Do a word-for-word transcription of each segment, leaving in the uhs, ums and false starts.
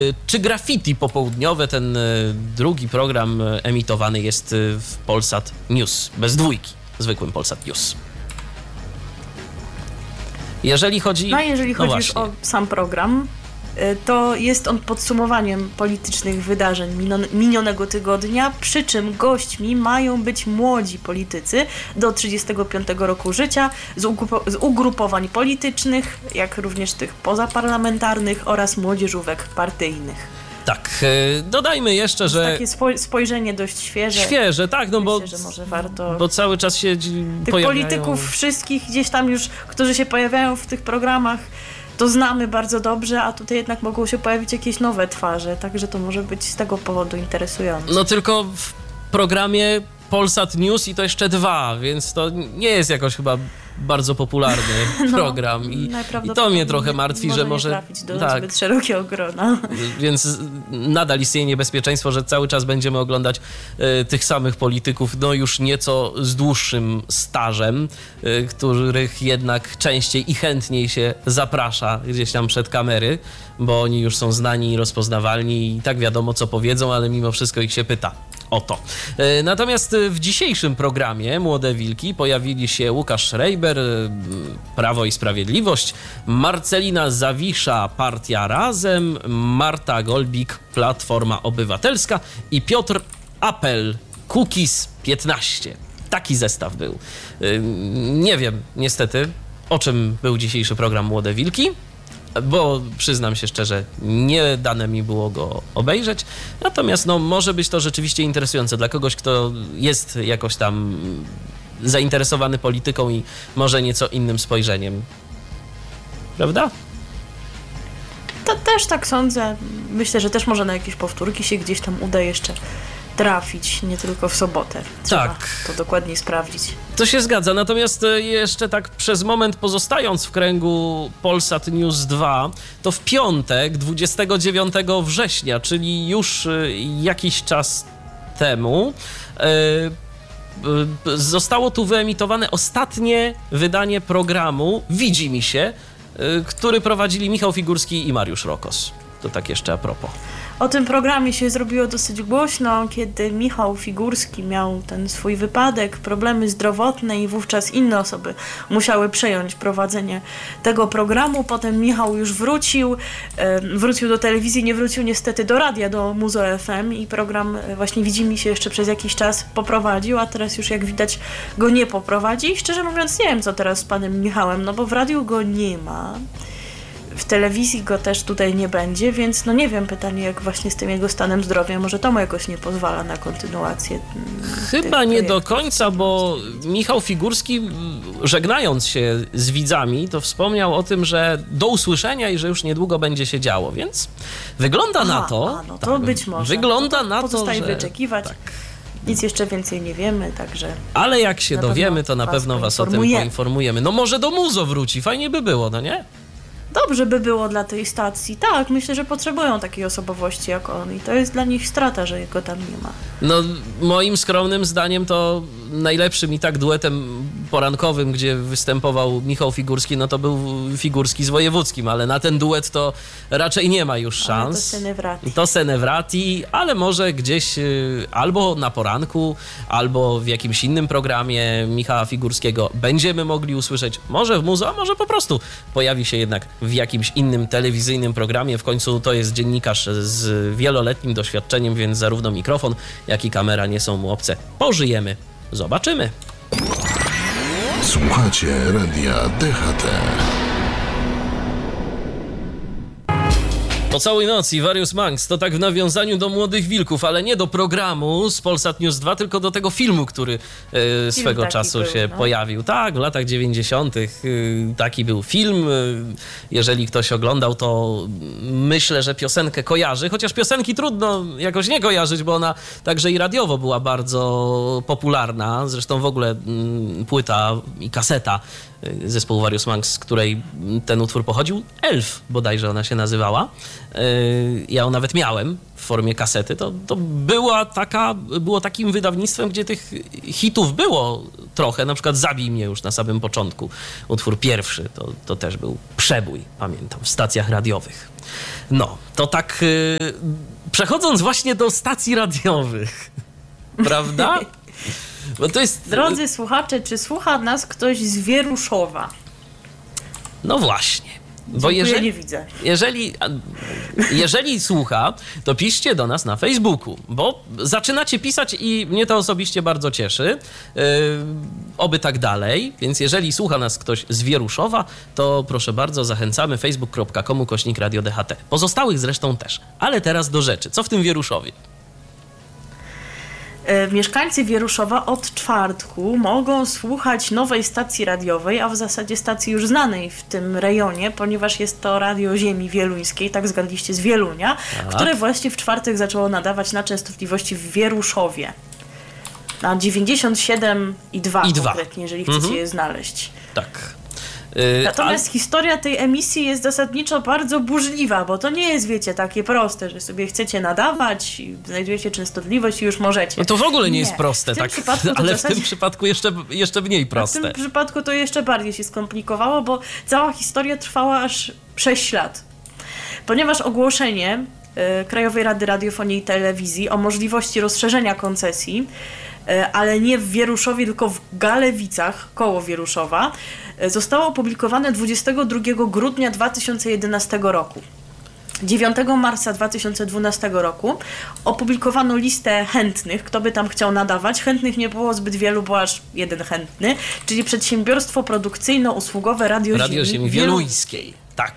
Czy Graffiti popołudniowe, ten drugi program emitowany jest w Polsat News, bez dwójki, zwykłym Polsat News. Jeżeli chodzi... No jeżeli chodzi no już o sam program, to jest on podsumowaniem politycznych wydarzeń minionego tygodnia, przy czym gośćmi mają być młodzi politycy do trzydziestego piątego roku życia z, ugrupo- z ugrupowań politycznych, jak również tych pozaparlamentarnych oraz młodzieżówek partyjnych. Tak, dodajmy jeszcze, że... Takie spoj- spojrzenie dość świeże. Świeże, tak, no bo, Myślę, że może warto... bo cały czas się tych pojawiają... polityków wszystkich gdzieś tam już, którzy się pojawiają w tych programach, to znamy bardzo dobrze, a tutaj jednak mogą się pojawić jakieś nowe twarze, także to może być z tego powodu interesujące. No tylko w programie Polsat News i to jeszcze dwa, więc to nie jest jakoś chyba bardzo popularny no, program i, i to mnie trochę martwi, może że może nie trafić do tak, zbyt szerokiego grona. Więc nadal istnieje niebezpieczeństwo, że cały czas będziemy oglądać y, tych samych polityków, no już nieco z dłuższym stażem, y, których jednak częściej i chętniej się zaprasza gdzieś tam przed kamery, bo oni już są znani i rozpoznawalni i tak wiadomo co powiedzą, ale mimo wszystko ich się pyta. Oto. Natomiast w dzisiejszym programie Młode Wilki pojawili się Łukasz Schreiber, Prawo i Sprawiedliwość, Marcelina Zawisza, Partia Razem, Marta Golbik, Platforma Obywatelska i Piotr Apel, Kukiz piętnaście. Taki zestaw był. Nie wiem niestety, o czym był dzisiejszy program Młode Wilki, bo przyznam się szczerze, nie dane mi było go obejrzeć. Natomiast no, może być to rzeczywiście interesujące dla kogoś, kto jest jakoś tam zainteresowany polityką i może nieco innym spojrzeniem. Prawda? To też tak sądzę. Myślę, że też może na jakieś powtórki się gdzieś tam uda jeszcze trafić, nie tylko w sobotę. Trzeba tak. to dokładniej sprawdzić. To się zgadza, natomiast jeszcze tak przez moment pozostając w kręgu Polsat News dwa, to w piątek, dwudziestego dziewiątego września, czyli już jakiś czas temu, yy, zostało tu wyemitowane ostatnie wydanie programu Widzi mi się, yy, który prowadzili Michał Figurski i Mariusz Rokos. To tak jeszcze a propos. O tym programie się zrobiło dosyć głośno, kiedy Michał Figurski miał ten swój wypadek, problemy zdrowotne i wówczas inne osoby musiały przejąć prowadzenie tego programu. Potem Michał już wrócił, wrócił do telewizji, nie wrócił niestety do radia, do Muzo F M i program właśnie Widzi mi się jeszcze przez jakiś czas poprowadził, a teraz już jak widać go nie poprowadzi. I szczerze mówiąc nie wiem co teraz z panem Michałem, no bo w radiu go nie ma. W telewizji go też tutaj nie będzie, więc no nie wiem, pytanie jak właśnie z tym jego stanem zdrowia, może to mu jakoś nie pozwala na kontynuację. Chyba nie do końca, bo Michał Figurski, żegnając się z widzami, to wspomniał o tym, że do usłyszenia i że już niedługo będzie się działo, więc wygląda Aha, na to... A, no to tak, być może. Wygląda no to na to, pozostaje że... wyczekiwać. Tak. Nic jeszcze więcej nie wiemy, także... Ale jak się dowiemy, to na pewno was o tym poinformujemy. No może do Muzo wróci, fajnie by było, no nie? Dobrze by było dla tej stacji. Tak, myślę, że potrzebują takiej osobowości jak on i to jest dla nich strata, że jego tam nie ma. No, moim skromnym zdaniem to najlepszym i tak duetem porankowym, gdzie występował Michał Figurski, no to był Figurski z Wojewódzkim, ale na ten duet to raczej nie ma już szans. Ale to Senewrati. To Senewrati, ale może gdzieś albo na poranku, albo w jakimś innym programie Michała Figurskiego będziemy mogli usłyszeć, może w Muzo, a może po prostu pojawi się jednak w jakimś innym telewizyjnym programie. W końcu to jest dziennikarz z wieloletnim doświadczeniem, więc zarówno mikrofon, jak i kamera nie są mu obce. Pożyjemy. Zobaczymy. Słuchacie Radia D H T. Pocałuj noc i Warius Manx to tak w nawiązaniu do Młodych Wilków, ale nie do programu z Polsat News dwa, tylko do tego filmu, który e, swego czasu był, się no. pojawił. Tak, w latach dziewięćdziesiątych e, taki był film. E, jeżeli ktoś oglądał, to myślę, że piosenkę kojarzy, chociaż piosenki trudno jakoś nie kojarzyć, bo ona także i radiowo była bardzo popularna. Zresztą w ogóle m, płyta i kaseta zespołu Warius Manx, z której ten utwór pochodził, Elf bodajże ona się nazywała. Ja ją nawet miałem w formie kasety, to, to była taka, było takim wydawnictwem, gdzie tych hitów było trochę. Na przykład Zabij mnie już na samym początku. Utwór pierwszy to, to też był przebój, pamiętam, w stacjach radiowych. No, to tak yy, przechodząc właśnie do stacji radiowych, prawda? Bo to jest... Drodzy słuchacze, czy słucha nas ktoś z Wieruszowa? No właśnie. Bo Dziękuję, jeżeli, nie widzę. Jeżeli, jeżeli słucha, to piszcie do nas na Facebooku, bo zaczynacie pisać i mnie to osobiście bardzo cieszy. Yy, oby tak dalej, więc jeżeli słucha nas ktoś z Wieruszowa, to proszę bardzo, zachęcamy facebook kropka com ukośnik Radio D H T. Pozostałych zresztą też. Ale teraz do rzeczy. Co w tym Wieruszowie? Mieszkańcy Wieruszowa od czwartku mogą słuchać nowej stacji radiowej, a w zasadzie stacji już znanej w tym rejonie, ponieważ jest to Radio Ziemi Wieluńskiej, tak zgadliście, z Wielunia, tak, które właśnie w czwartek zaczęło nadawać na częstotliwości w Wieruszowie. Na dziewięćdziesiąt siedem i dwa konkretnie, jeżeli chcecie mhm. je znaleźć. Tak. Natomiast A... historia tej emisji jest zasadniczo bardzo burzliwa, bo to nie jest, wiecie, takie proste, że sobie chcecie nadawać i znajdujecie częstotliwość i już możecie. No to w ogóle nie, nie. jest proste, w tym tak, przypadku to ale w, zasadzie... w tym przypadku jeszcze, jeszcze mniej proste. W tym przypadku to jeszcze bardziej się skomplikowało, bo cała historia trwała aż sześć lat. Ponieważ ogłoszenie y, Krajowej Rady Radiofonii i Telewizji o możliwości rozszerzenia koncesji, y, ale nie w Wieruszowie, tylko w Galewicach, koło Wieruszowa, y, zostało opublikowane dwudziestego drugiego grudnia dwa tysiące jedenastego roku. dziewiątego marca dwa tysiące dwunastego roku opublikowano listę chętnych, kto by tam chciał nadawać. Chętnych nie było zbyt wielu, bo aż jeden chętny, czyli Przedsiębiorstwo Produkcyjno-Usługowe Radio, Radio Ziemi Ziemi Wieluńskiej. Tak.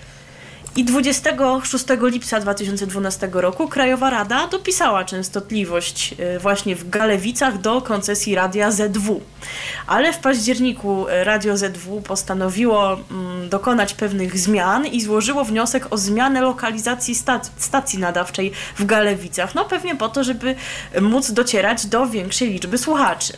I dwudziestego szóstego lipca dwa tysiące dwunastego roku Krajowa Rada dopisała częstotliwość właśnie w Galewicach do koncesji Radia Z W. Ale w październiku Radio Z W postanowiło mm, dokonać pewnych zmian i złożyło wniosek o zmianę lokalizacji stac- stacji nadawczej w Galewicach. No pewnie po to, żeby móc docierać do większej liczby słuchaczy.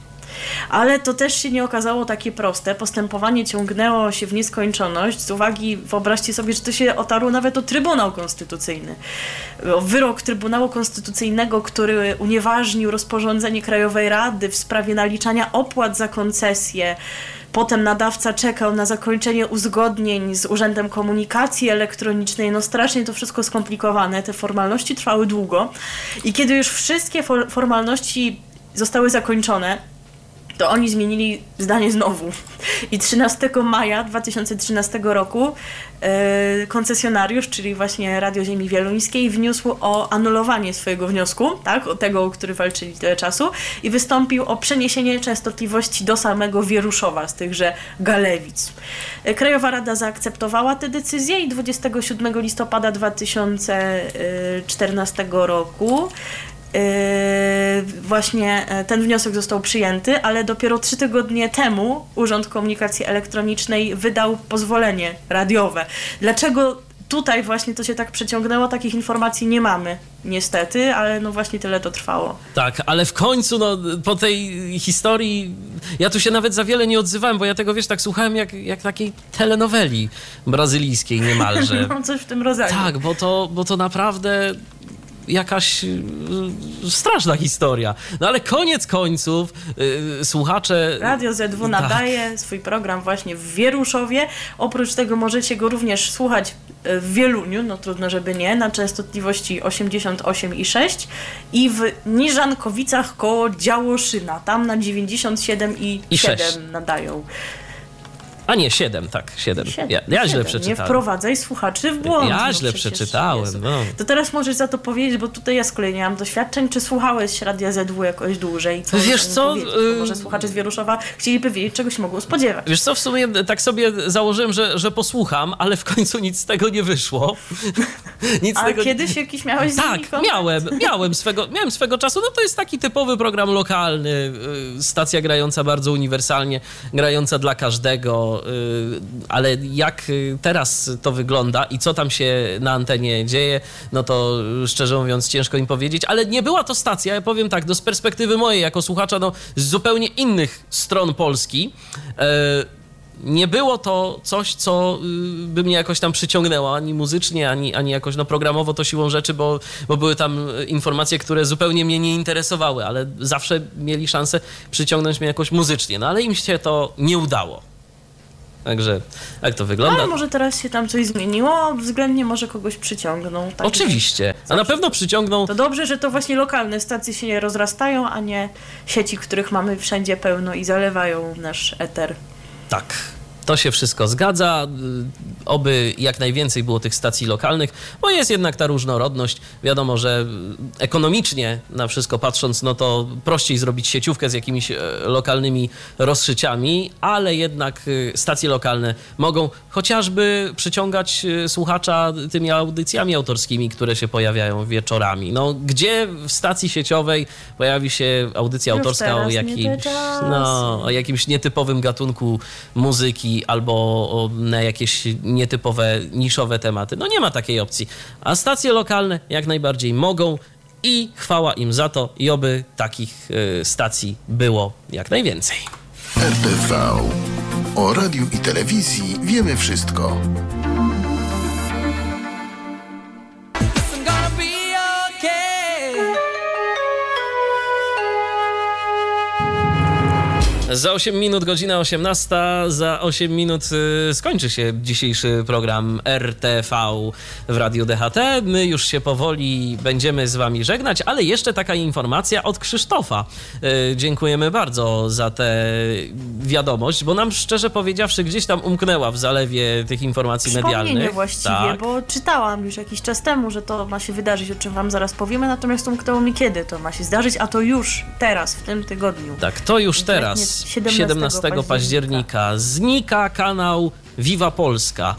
Ale to też się nie okazało takie proste. Postępowanie ciągnęło się w nieskończoność z uwagi, wyobraźcie sobie, że to się otarło nawet o Trybunał Konstytucyjny. O wyrok Trybunału Konstytucyjnego, który unieważnił rozporządzenie Krajowej Rady w sprawie naliczania opłat za koncesję. Potem nadawca czekał na zakończenie uzgodnień z Urzędem Komunikacji Elektronicznej. No strasznie to wszystko skomplikowane. Te formalności trwały długo. I kiedy już wszystkie for- formalności zostały zakończone, to oni zmienili zdanie znowu. I trzynastego maja dwa tysiące trzynastego roku yy, koncesjonariusz, czyli właśnie Radio Ziemi Wieluńskiej, wniósł o anulowanie swojego wniosku, tak, o tego, o który walczyli tyle czasu, i wystąpił o przeniesienie częstotliwości do samego Wieruszowa, z tychże Galewic. Krajowa Rada zaakceptowała tę decyzję i dwudziestego siódmego listopada dwa tysiące czternastego roku Yy, właśnie ten wniosek został przyjęty, ale dopiero trzy tygodnie temu Urząd Komunikacji Elektronicznej wydał pozwolenie radiowe. Dlaczego tutaj właśnie to się tak przeciągnęło? Takich informacji nie mamy, niestety, ale no właśnie tyle to trwało. Tak, ale w końcu, no, po tej historii, ja tu się nawet za wiele nie odzywałem, bo ja tego, wiesz, tak słuchałem jak, jak takiej telenoweli brazylijskiej niemalże. No, coś w tym rodzaju. Tak, bo to, bo to naprawdę jakaś y, straszna historia. No ale koniec końców y, słuchacze... Radio Z W nadaje tak. swój program właśnie w Wieruszowie. Oprócz tego możecie go również słuchać w Wieluniu, no trudno, żeby nie, na częstotliwości osiemdziesiąt osiem i sześć i w Niżankowicach koło Działoszyna. Tam na dziewięćdziesiąt siedem i siedem nadają. A nie, siedem, tak, siedem. siedem Ja, ja źle siedem. przeczytałem. Nie wprowadzaj słuchaczy w błąd. Ja no źle przeczytałem. No. To teraz możesz za to powiedzieć, bo tutaj ja z kolei nie mam doświadczeń. Czy słuchałeś Radia Z W jakoś dłużej? Co Wiesz co? Yy... Może słuchacze z Wieruszowa chcieliby wiedzieć, czego się mogło spodziewać. Wiesz co, w sumie tak sobie założyłem, że, że posłucham, ale w końcu nic z tego nie wyszło. Nic A tego... kiedyś jakiś miałeś z Tak, nimi kontakt? miałem, miałem swego, miałem swego czasu. No to jest taki typowy program lokalny, stacja grająca bardzo uniwersalnie, grająca dla każdego, ale jak teraz to wygląda i co tam się na antenie dzieje, no to szczerze mówiąc ciężko im powiedzieć, ale nie była to stacja, ja powiem tak, no z perspektywy mojej jako słuchacza, no z zupełnie innych stron Polski, nie było to coś, co y, by mnie jakoś tam przyciągnęło, ani muzycznie, ani, ani jakoś no, programowo to siłą rzeczy, bo, bo były tam informacje, które zupełnie mnie nie interesowały, ale zawsze mieli szansę przyciągnąć mnie jakoś muzycznie. No ale im się to nie udało. Także jak to wygląda? Ale może teraz się tam coś zmieniło, względnie może kogoś przyciągną. Tak. Oczywiście, a na pewno przyciągną... To dobrze, że to właśnie lokalne stacje się nie rozrastają, a nie sieci, których mamy wszędzie pełno i zalewają nasz eter. Tak, to się wszystko zgadza. Oby jak najwięcej było tych stacji lokalnych, bo jest jednak ta różnorodność. Wiadomo, że ekonomicznie na wszystko patrząc, no to prościej zrobić sieciówkę z jakimiś lokalnymi rozszyciami, ale jednak stacje lokalne mogą chociażby przyciągać słuchacza tymi audycjami autorskimi, które się pojawiają wieczorami. No, gdzie w stacji sieciowej pojawi się audycja Już autorska o, jakiś, no, o jakimś nietypowym gatunku muzyki albo o, na jakieś nietypowe, niszowe tematy. No nie ma takiej opcji. A stacje lokalne jak najbardziej mogą i chwała im za to i oby takich y, stacji było jak najwięcej. R T V. O radiu i telewizji wiemy wszystko. Za osiem minut, godzina osiemnasta, za osiem minut y, skończy się dzisiejszy program R T V w Radiu D H T. My już się powoli będziemy z wami żegnać, ale jeszcze taka informacja od Krzysztofa. Y, dziękujemy bardzo za tę wiadomość, bo nam szczerze powiedziawszy gdzieś tam umknęła w zalewie tych informacji medialnych. Wspomnienie właściwie, tak. Bo czytałam już jakiś czas temu, że to ma się wydarzyć, o czym wam zaraz powiemy, natomiast umknęło mi, kiedy to ma się zdarzyć, a to już teraz, w tym tygodniu. Tak, to już teraz. siedemnastego października znika kanał Viva Polska.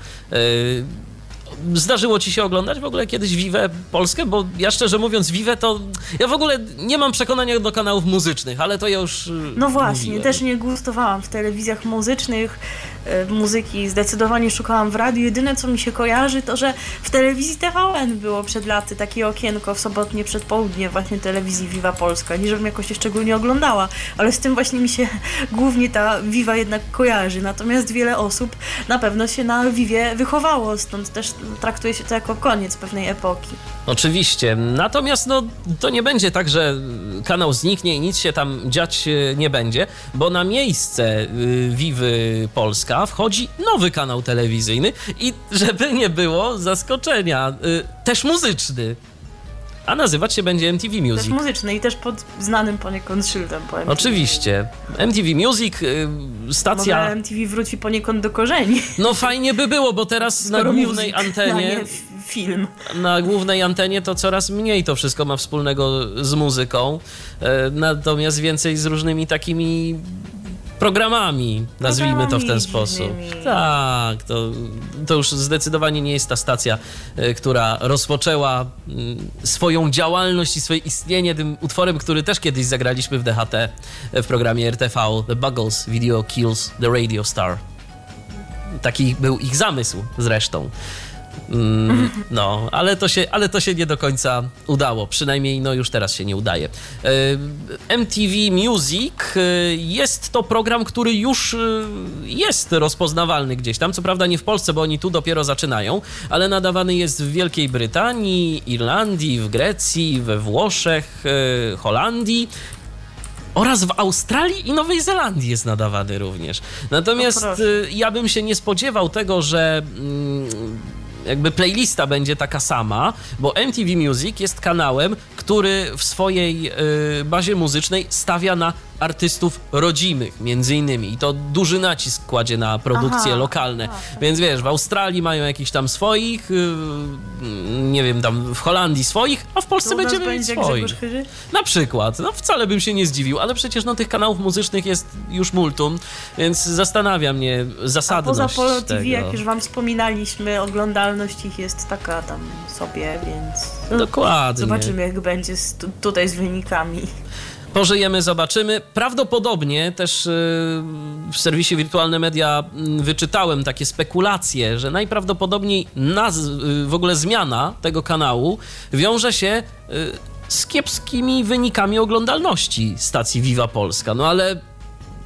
Zdarzyło ci się oglądać w ogóle kiedyś Vivę Polskę? Bo ja szczerze mówiąc Vivę to... Ja w ogóle nie mam przekonania do kanałów muzycznych, ale to ja już No właśnie, mówiłem. też nie gustowałam w telewizjach muzycznych, e, muzyki zdecydowanie szukałam w radiu. Jedyne co mi się kojarzy to, że w telewizji T V N było przed laty takie okienko w sobotnie przedpołudnie właśnie telewizji Viva Polska. Nie żebym jakoś się szczególnie oglądała, ale z tym właśnie mi się głównie ta Viva jednak kojarzy. Natomiast wiele osób na pewno się na Vivie wychowało, stąd też traktuje się to jako koniec pewnej epoki. Oczywiście, natomiast no, to nie będzie tak, że kanał zniknie i nic się tam dziać nie będzie, bo na miejsce Vivy Polska wchodzi nowy kanał telewizyjny i żeby nie było zaskoczenia, też muzyczny. A nazywać się będzie M T V Music. Też muzyczny i też pod znanym poniekąd szyldem po M T V. Oczywiście. M T V Music, stacja... Może M T V wróci poniekąd do korzeni. No fajnie by było, bo teraz na głównej music, antenie... a nie film. Na głównej antenie to coraz mniej to wszystko ma wspólnego z muzyką, natomiast więcej z różnymi takimi programami, nazwijmy to w ten sposób. Tak, to, to już zdecydowanie nie jest ta stacja, która rozpoczęła swoją działalność i swoje istnienie tym utworem, który też kiedyś zagraliśmy w D H T w programie R T V. The Buggles Video Kills the Radio Star. Taki był ich zamysł zresztą. Mm, no, ale to, się, ale to się nie do końca udało. Przynajmniej no już teraz się nie udaje. M T V Music jest to program, który już jest rozpoznawalny gdzieś tam. Co prawda nie w Polsce, bo oni tu dopiero zaczynają, ale nadawany jest w Wielkiej Brytanii, Irlandii, w Grecji, we Włoszech, Holandii. Oraz w Australii i Nowej Zelandii jest nadawany również. Natomiast no ja bym się nie spodziewał tego, że jakby playlista będzie taka sama, bo M T V Music jest kanałem, który w swojej bazie muzycznej stawia na artystów rodzimych, między innymi. I to duży nacisk kładzie na produkcje Aha, lokalne. aha. Więc wiesz, w Australii mają jakichś tam swoich, nie wiem, tam w Holandii swoich, a w Polsce To u nas będziemy mieć będzie swoich. Grzegorz Chyży? Na przykład. No wcale bym się nie zdziwił, ale przecież no tych kanałów muzycznych jest już multum, więc zastanawia mnie A zasadność poza Polo T V, tego. jak już wam wspominaliśmy, oglądalność ich jest taka tam sobie, więc no, Dokładnie. zobaczymy jak będzie z, tu, tutaj z wynikami. Pożyjemy, zobaczymy. Prawdopodobnie też yy, w serwisie Wirtualne Media yy, wyczytałem takie spekulacje, że najprawdopodobniej naz- yy, w ogóle zmiana tego kanału wiąże się yy, z kiepskimi wynikami oglądalności stacji Viva Polska. No ale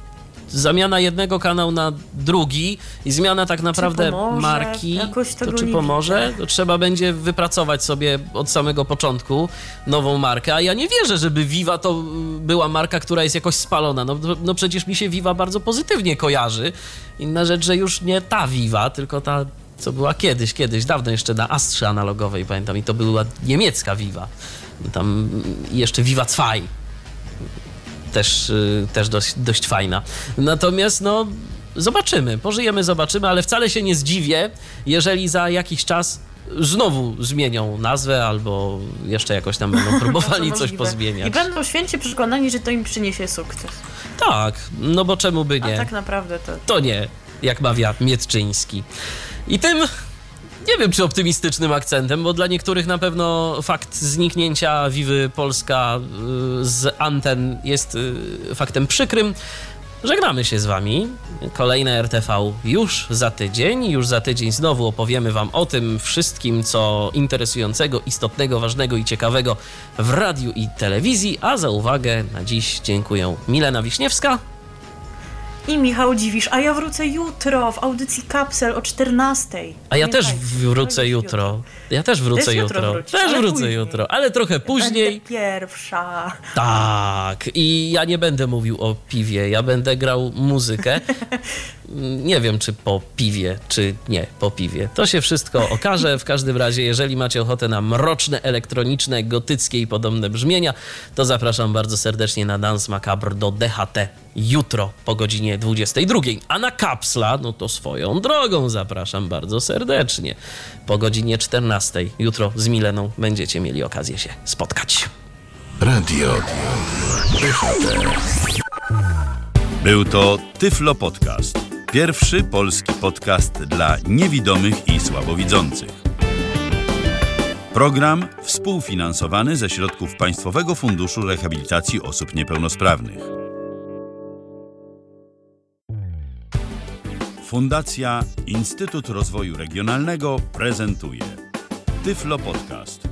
zamiana jednego kanału na drugi i zmiana tak naprawdę pomoże? marki, Jakoś tego to czy nie pomoże? widzę. To trzeba będzie wypracować sobie od samego początku nową markę, a ja nie wierzę, żeby Viva to była marka, która jest jakoś spalona. No, no przecież mi się Viva bardzo pozytywnie kojarzy. Inna rzecz, że już nie ta Viva, tylko ta, co była kiedyś, kiedyś, dawno jeszcze na Astrze analogowej, pamiętam, i to była niemiecka Viva. Tam jeszcze Viva dwa. Też, też dość, dość fajna. Natomiast no zobaczymy, pożyjemy, zobaczymy, ale wcale się nie zdziwię, jeżeli za jakiś czas znowu zmienią nazwę albo jeszcze jakoś tam będą próbowali coś pozmieniać. I będą święcie przekonani, że to im przyniesie sukces. Tak, no bo czemu by nie? A tak naprawdę to... To nie, jak mawia Mietczyński. I tym... Nie wiem, czy optymistycznym akcentem, bo dla niektórych na pewno fakt zniknięcia Vivy Polska z anten jest faktem przykrym. Żegnamy się z wami. Kolejne R T V już za tydzień. Już za tydzień znowu opowiemy wam o tym wszystkim, co interesującego, istotnego, ważnego i ciekawego w radiu i telewizji. A za uwagę na dziś dziękuję Milena Wiśniewska i Michał Dziwisz, a ja wrócę jutro w audycji Kapsel o czternastej. A ja też wrócę jutro. jutro. Ja też wrócę też jutro. jutro. Wrócisz, też wrócę później. jutro, ale trochę później. Będę pierwsza. Tak. I ja nie będę mówił o piwie, ja będę grał muzykę. Nie wiem, czy po piwie, czy nie po piwie. To się wszystko okaże. W każdym razie, jeżeli macie ochotę na mroczne, elektroniczne, gotyckie i podobne brzmienia, to zapraszam bardzo serdecznie na Dance Macabre do D H T jutro po godzinie dwudziestej drugiej. A na Kapsla, no to swoją drogą zapraszam bardzo serdecznie po godzinie czternastej. Jutro z Mileną będziecie mieli okazję się spotkać. Radio D H T. Był to Tyflo Podcast. Pierwszy polski podcast dla niewidomych i słabowidzących. Program współfinansowany ze środków Państwowego Funduszu Rehabilitacji Osób Niepełnosprawnych. Fundacja Instytut Rozwoju Regionalnego prezentuje Tyflo Podcast.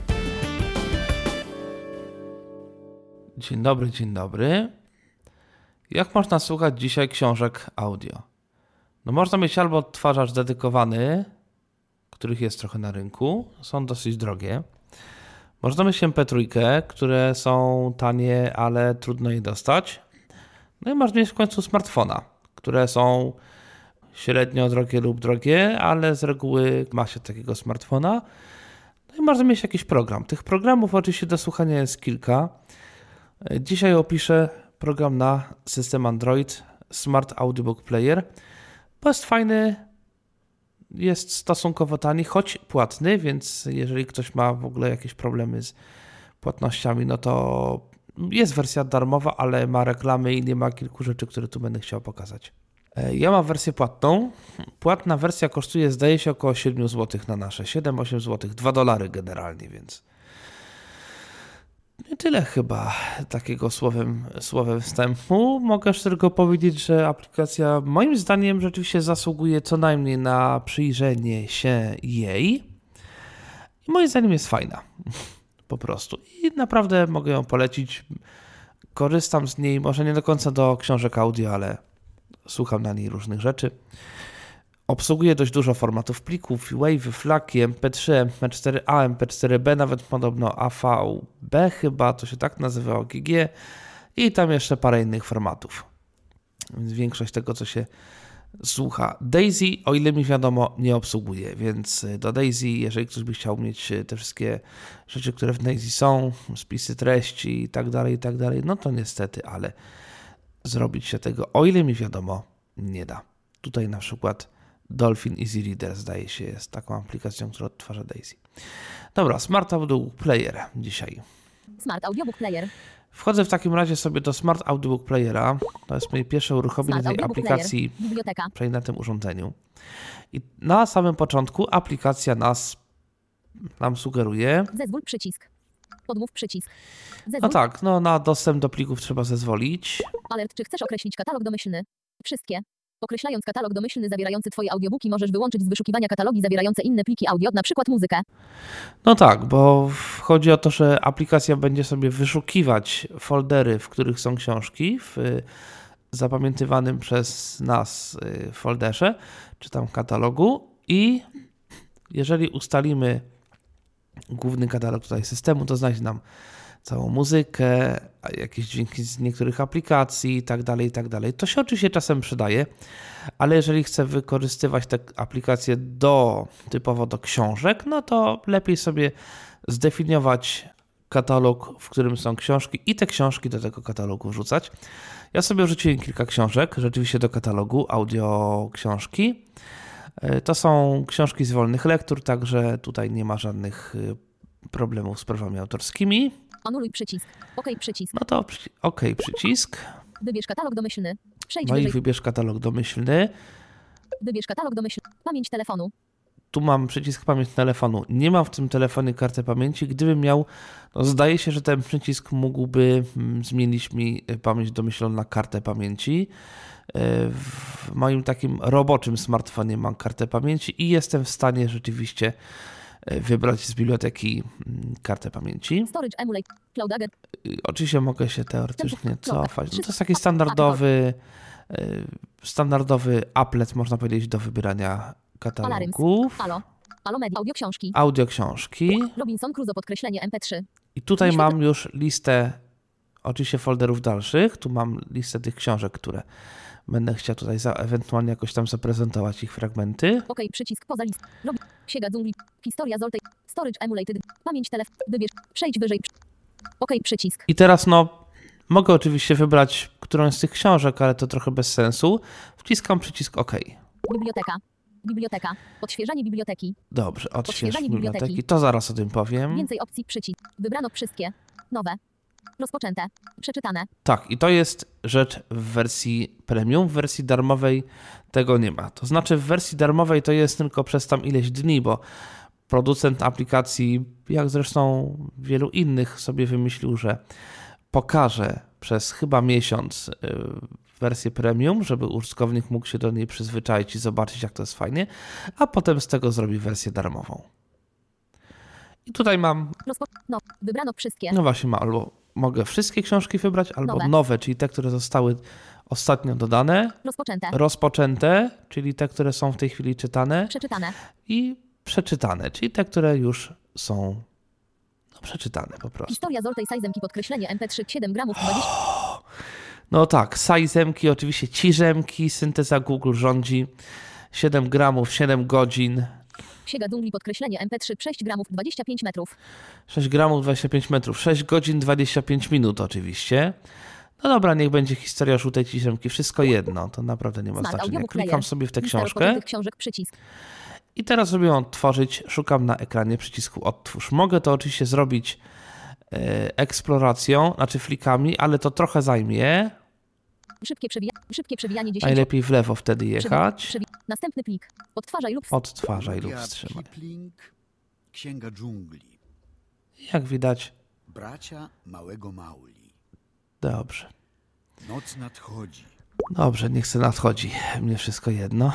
Dzień dobry, dzień dobry. Jak można słuchać dzisiaj książek audio? No można mieć albo odtwarzacz dedykowany, których jest trochę na rynku, są dosyć drogie. Można mieć em pe trzy, które są tanie, ale trudno je dostać. No i można mieć w końcu smartfona, które są średnio drogie lub drogie, ale z reguły ma się takiego smartfona. No i można mieć jakiś program. Tych programów oczywiście do słuchania jest kilka. Dzisiaj opiszę program na system Android Smart Audiobook Player. Bo jest fajny, jest stosunkowo tani, choć płatny, więc jeżeli ktoś ma w ogóle jakieś problemy z płatnościami, no to jest wersja darmowa, ale ma reklamy i nie ma kilku rzeczy, które tu będę chciał pokazać. Ja mam wersję płatną. Płatna wersja kosztuje, zdaje się, około siedem złotych na nasze. siedem osiem złotych, dwa dolary generalnie, więc nie tyle chyba takiego słowem, słowem wstępu. Mogę już tylko powiedzieć, że aplikacja moim zdaniem rzeczywiście zasługuje co najmniej na przyjrzenie się jej. I moim zdaniem jest fajna. Po prostu. I naprawdę mogę ją polecić. Korzystam z niej, może nie do końca do książek audio, ale słucham na niej różnych rzeczy. Obsługuje dość dużo formatów plików, WAV, FLAC, em pe trzy, em pe cztery a, em pe cztery be, nawet podobno a vé bé chyba, to się tak nazywa, o gi gie i tam jeszcze parę innych formatów. Więc większość tego, co się słucha. Daisy, o ile mi wiadomo, nie obsługuje, więc do Daisy, jeżeli ktoś by chciał mieć te wszystkie rzeczy, które w Daisy są, spisy treści i tak dalej, i tak dalej, no to niestety, ale zrobić się tego, o ile mi wiadomo, nie da. Tutaj na przykład Dolphin Easy Reader, zdaje się, jest taką aplikacją, która odtwarza Daisy. Dobra, Smart Audiobook Player dzisiaj. Smart Audiobook Player. Wchodzę w takim razie sobie do Smart Audiobook Playera. To jest moje pierwsze uruchomienie tej aplikacji Player. na tym urządzeniu. I na samym początku aplikacja nas nam sugeruje. Zezwól przycisk. Odmów przycisk. Zezwól. No tak, no na dostęp do plików trzeba zezwolić. Alert, czy chcesz określić katalog domyślny? Wszystkie. Określając katalog domyślny zawierający Twoje audiobooki, możesz wyłączyć z wyszukiwania katalogi zawierające inne pliki audio, na przykład muzykę. No tak, bo chodzi o to, że aplikacja będzie sobie wyszukiwać foldery, w których są książki w zapamiętywanym przez nas folderze, czy tam katalogu i jeżeli ustalimy główny katalog tutaj systemu, to znajdzie nam całą muzykę, jakieś dźwięki z niektórych aplikacji i tak dalej, i tak dalej. To się oczywiście czasem przydaje, ale jeżeli chcę wykorzystywać te aplikacje do, typowo do książek, no to lepiej sobie zdefiniować katalog, w którym są książki i te książki do tego katalogu wrzucać. Ja sobie wrzuciłem kilka książek, rzeczywiście do katalogu, audio książki. To są książki z wolnych lektur, także tutaj nie ma żadnych problemów z prawami autorskimi. Anuluj przycisk. OK przycisk. No to OK przycisk. Wybierz katalog domyślny. Przejdź No i wyżej. wybierz katalog domyślny. Wybierz katalog domyślny. Pamięć telefonu. Tu mam przycisk pamięć telefonu. Nie mam w tym telefonie karty pamięci. Gdybym miał, no zdaje się, że ten przycisk mógłby zmienić mi pamięć domyślną na kartę pamięci. W moim takim roboczym smartfonie mam kartę pamięci i jestem w stanie rzeczywiście wybrać z biblioteki kartę pamięci. Storage Emulate. Cloud Agent. Oczywiście mogę się teoretycznie cofać. No to jest taki standardowy standardowy applet, można powiedzieć, do wybierania katalogów. Alo. Alo Media. Audio książki. Audio książki. Robinson Crusoe podkreślenie M P trzy. I tutaj Wyświetl- mam już listę oczywiście folderów dalszych. Tu mam listę tych książek, które będę chciał tutaj za, ewentualnie jakoś tam zaprezentować ich fragmenty. OK przycisk poza list. Rob... Księga dżungli. Historia Zoltej. Storage Emulated. Pamięć telefon. Wybierz. Przejdź wyżej. OK przycisk. I teraz no, mogę oczywiście wybrać którąś z tych książek, ale to trochę bez sensu. Wciskam przycisk OK. Biblioteka. Biblioteka. Odświeżanie biblioteki. Dobrze, odśwież Odświeżanie biblioteki. biblioteki. To zaraz o tym powiem. Więcej opcji przycisk. Wybrano wszystkie. Nowe. Rozpoczęte. Przeczytane. Tak, i to jest rzecz w wersji premium. W wersji darmowej tego nie ma. To znaczy w wersji darmowej to jest tylko przez tam ileś dni, bo producent aplikacji, jak zresztą wielu innych, sobie wymyślił, że pokaże przez chyba miesiąc wersję premium, żeby użytkownik mógł się do niej przyzwyczaić i zobaczyć, jak to jest fajnie, a potem z tego zrobi wersję darmową. I tutaj mam, Rozpo... No. Wybrano wszystkie. no właśnie, ma, albo mogę wszystkie książki wybrać, albo Nowe. nowe, czyli te, które zostały ostatnio dodane, Rozpoczęte. rozpoczęte, czyli te, które są w tej chwili czytane Przeczytane. i przeczytane, czyli te, które już są no, przeczytane po prostu. Historia Zoltej Sajzemki podkreślenie M P trzy siedem gramów dwadzieścia. No tak, Sajzemki, oczywiście Ciżemki, synteza Google rządzi, siedem gramów, siedem godzin, Księga dżungli podkreślenie M P trzy sześć gramów dwadzieścia pięć metrów. sześć gramów, dwadzieścia pięć metrów, sześć godzin, dwadzieścia pięć minut oczywiście. No dobra, niech będzie historia żółtej Ciżemki, wszystko jedno, to naprawdę nie ma Smart znaczenia. audiobook Klikam player. sobie w tę Lista książkę rozpoczętych książek przycisk. i teraz żeby ją otworzyć, szukam na ekranie przycisku odtwórz. Mogę to oczywiście zrobić e, eksploracją, znaczy flikami, ale to trochę zajmie. Szybkie, przewija... Szybkie przewijanie dziesięć. Najlepiej w lewo wtedy jechać. Przewi... Następny plik. Odtwarzaj lub... Odtwarzaj lub Rudyard wstrzymaj. Kipling, Księga dżungli. Jak widać, Bracia małego Mauli. dobrze. Noc nadchodzi. Dobrze, niech se nadchodzi. Mnie wszystko jedno.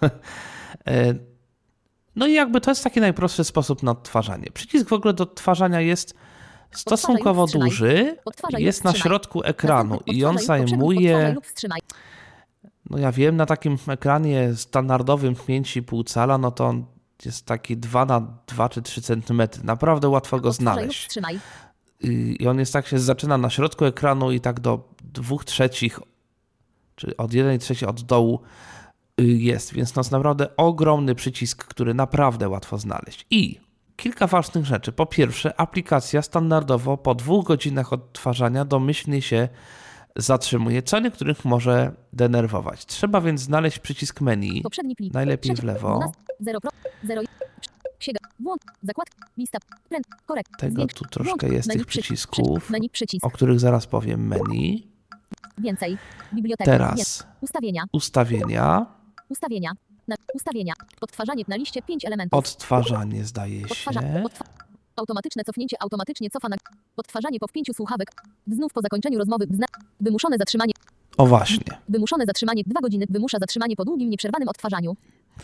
E, No i jakby to jest taki najprostszy sposób na odtwarzanie. Przycisk w ogóle do odtwarzania jest stosunkowo wstrzymaj. duży. Odtwarzaj lub Jest na wstrzymaj. środku ekranu Następny i on odtwarzaj lub- zajmuje, odtwarzaj lub wstrzymaj. no ja wiem, na takim ekranie standardowym pięć i pół cala, no to on jest taki dwa na dwa czy trzy centymetry. Naprawdę łatwo go Odtwarzaj lub znaleźć. wstrzymaj. I on jest tak, się zaczyna na środku ekranu i tak do dwóch trzecich, czy od jednej trzeciej od dołu jest, więc to jest naprawdę ogromny przycisk, który naprawdę łatwo znaleźć. I kilka ważnych rzeczy. Po pierwsze, aplikacja standardowo po dwóch godzinach odtwarzania domyślnie się zatrzymuje, co niektórych może denerwować. Trzeba więc znaleźć przycisk menu, Poprzedni plik. najlepiej w Trzeci- lewo. dwanaście, zero pro, zero, Księga. Włącz. Zakładka. Lista. Pręd. Korekt. Tego Zdjęć. tu troszkę Włącz. jest Menu tych przycisk. przycisków, Przy- Menu przycisk. o których zaraz powiem. Menu. Więcej. Biblioteka. Teraz Jest. Ustawienia. ustawienia, Ustawienia. Na, ustawienia. Odtwarzanie na liście pięć elementów. odtwarzanie zdaje Odtwarzanie. się. Odtwa automatyczne cofnięcie automatycznie cofa na... Odtwarzanie po wpięciu słuchawek. Znów po zakończeniu rozmowy. Wzna wymuszone zatrzymanie. O właśnie. Wymuszone zatrzymanie. Dwa godziny. Wymusza zatrzymanie po długim, nieprzerwanym odtwarzaniu.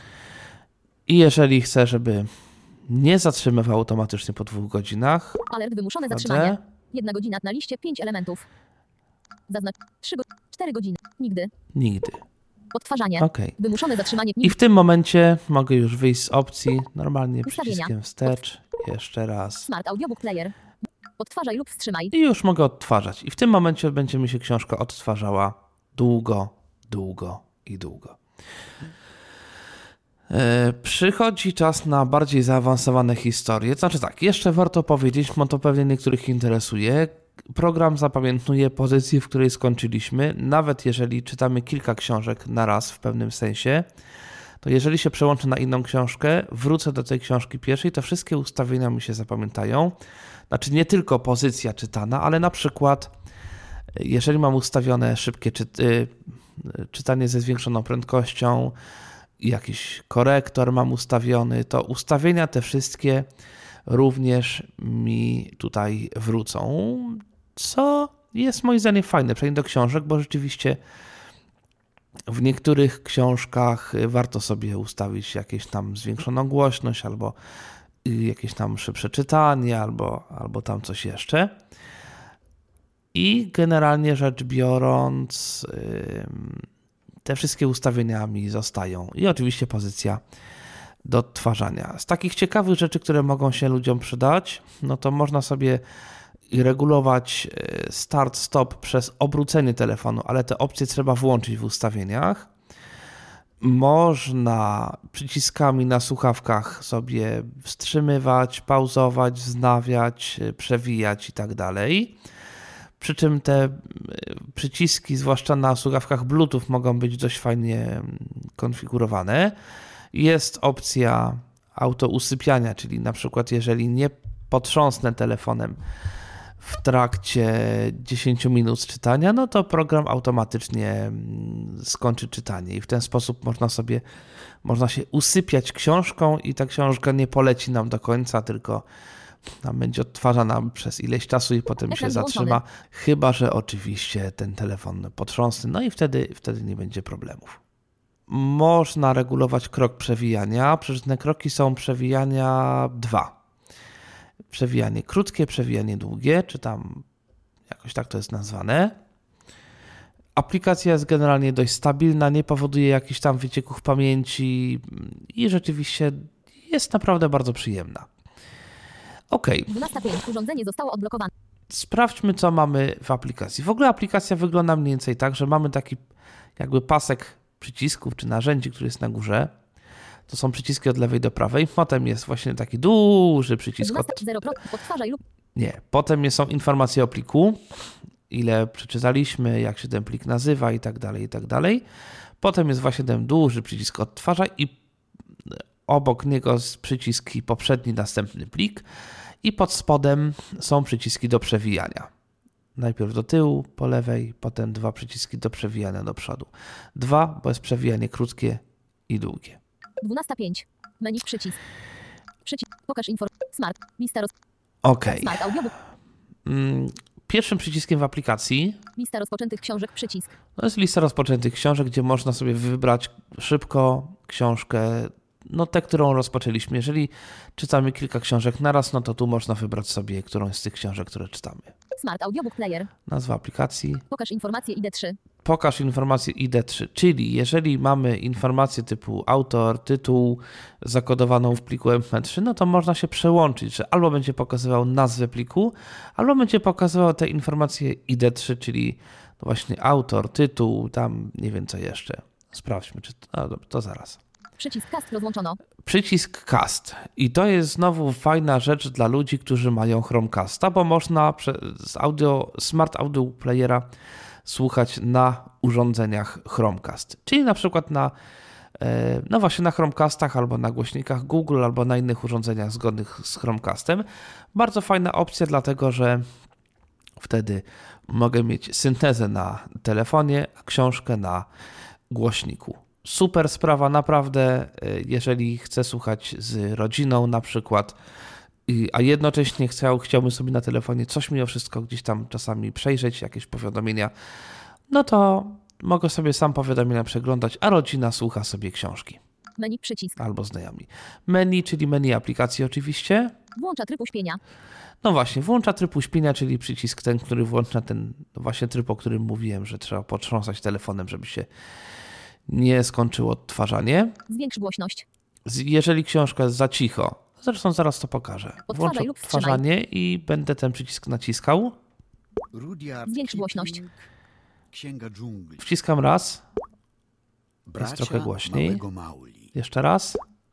I jeżeli chcę, żeby nie zatrzymywał automatycznie po dwóch godzinach, Alert wymuszone wchodzę. zatrzymanie. Jedna godzina na liście pięć elementów. Zaznacz. Trzy go... cztery godziny. Nigdy. Nigdy. Odtwarzanie. Okej. Wymuszone zatrzymanie. I w tym momencie mogę już wyjść z opcji normalnie Ustawienia. przyciskiem wstecz. Jeszcze raz. Smart Audiobook Player. Odtwarzaj lub wstrzymaj. I już mogę odtwarzać. I w tym momencie będzie mi się książka odtwarzała długo, długo i długo. E, przychodzi czas na bardziej zaawansowane historie. Znaczy tak, jeszcze warto powiedzieć, bo to pewnie niektórych interesuje. Program zapamiętuje pozycję, w której skończyliśmy, nawet jeżeli czytamy kilka książek na raz w pewnym sensie, to jeżeli się przełączę na inną książkę, wrócę do tej książki pierwszej, to wszystkie ustawienia mi się zapamiętają. Znaczy nie tylko pozycja czytana, ale na przykład jeżeli mam ustawione szybkie czyt- czytanie ze zwiększoną prędkością, jakiś korektor mam ustawiony, to ustawienia te wszystkie również mi tutaj wrócą, co jest moim zdaniem fajne, przynajmniej do książek, bo rzeczywiście w niektórych książkach warto sobie ustawić jakieś tam zwiększoną głośność, albo jakieś tam szybsze czytanie, albo, albo tam coś jeszcze. I generalnie rzecz biorąc, te wszystkie ustawienia mi zostają. I oczywiście pozycja do odtwarzania. Z takich ciekawych rzeczy, które mogą się ludziom przydać, no to można sobie regulować start-stop przez obrócenie telefonu, ale te opcje trzeba włączyć w ustawieniach. Można przyciskami na słuchawkach sobie wstrzymywać, pauzować, wznawiać, przewijać i tak dalej. Przy czym te przyciski, zwłaszcza na słuchawkach Bluetooth, mogą być dość fajnie konfigurowane. Jest opcja autousypiania, czyli na przykład jeżeli nie potrząsnę telefonem w trakcie dziesięć minut czytania, no to program automatycznie skończy czytanie i w ten sposób można sobie, można się usypiać książką i ta książka nie poleci nam do końca, tylko tam będzie odtwarzana przez ileś czasu i potem się zatrzyma, chyba że oczywiście ten telefon potrząsny, no i wtedy, wtedy nie będzie problemów. Można regulować krok przewijania, przeróżne kroki są przewijania dwa. Przewijanie krótkie, przewijanie długie, czy tam jakoś tak to jest nazwane. Aplikacja jest generalnie dość stabilna, nie powoduje jakichś tam wycieków pamięci i rzeczywiście jest naprawdę bardzo przyjemna. Ok. dwunasta pięć. Urządzenie zostało odblokowane. Sprawdźmy, co mamy w aplikacji. W ogóle aplikacja wygląda mniej więcej tak, że mamy taki jakby pasek przycisków czy narzędzi, który jest na górze. To są przyciski od lewej do prawej. Potem jest właśnie taki duży przycisk od... Odtwarzaj lub... Nie. Potem są informacje o pliku, ile przeczytaliśmy, jak się ten plik nazywa i tak dalej, i tak dalej. Potem jest właśnie ten duży przycisk odtwarzaj i obok niego jest przyciski poprzedni, następny plik i pod spodem są przyciski do przewijania. Najpierw do tyłu, po lewej, potem dwa przyciski do przewijania do przodu. Dwa, bo jest przewijanie krótkie i długie. dwunasta pięć. Menu przycisk. Przycisk. Pokaż informację. Smart. Lista roz... Okej. Smart Audiobook. Pierwszym przyciskiem w aplikacji Lista rozpoczętych książek przycisk. to jest lista rozpoczętych książek, gdzie można sobie wybrać szybko książkę, no tę, którą rozpoczęliśmy. Jeżeli czytamy kilka książek naraz, no to tu można wybrać sobie którąś z tych książek, które czytamy. Smart Audiobook Player. Nazwa aplikacji. Pokaż informację I D trzy. Pokaż informację I D trzy, czyli jeżeli mamy informację typu autor, tytuł zakodowaną w pliku M P trzy, no to można się przełączyć, że albo będzie pokazywał nazwę pliku, albo będzie pokazywał te informacje I D trzy, czyli właśnie autor, tytuł, tam nie wiem co jeszcze. Sprawdźmy, czy to, no, to zaraz. Przycisk cast rozłączono. Przycisk cast. I to jest znowu fajna rzecz dla ludzi, którzy mają Chromecasta, bo można z audio, Smart Audio Playera słuchać na urządzeniach Chromecast. Czyli na przykład na, no właśnie na Chromecastach albo na głośnikach Google albo na innych urządzeniach zgodnych z Chromecastem. Bardzo fajna opcja, dlatego że wtedy mogę mieć syntezę na telefonie, a książkę na głośniku. Super sprawa, naprawdę, jeżeli chcę słuchać z rodziną na przykład, a jednocześnie chciał, chciałbym sobie na telefonie coś mimo wszystko gdzieś tam czasami przejrzeć, jakieś powiadomienia, no to mogę sobie sam powiadomienia przeglądać, a rodzina słucha sobie książki. Menu przycisk. Albo znajomi. Menu, czyli menu aplikacji oczywiście. Włącza tryb uśpienia. No właśnie, włącza tryb uśpienia, czyli przycisk ten, który włącza ten właśnie tryb, o którym mówiłem, że trzeba potrząsać telefonem, żeby się nie skończyło odtwarzanie. Zwiększ głośność. Z- Jeżeli książka jest za cicho, zresztą zaraz to pokażę. Odtwarzaj Włączę lub wstrzymaj. odtwarzanie i będę ten przycisk naciskał. Rudyard Zwiększ głośność. Kipling, Księga dżungli. Wciskam raz, Bracia trochę głośniej. małego Mauli. jeszcze raz,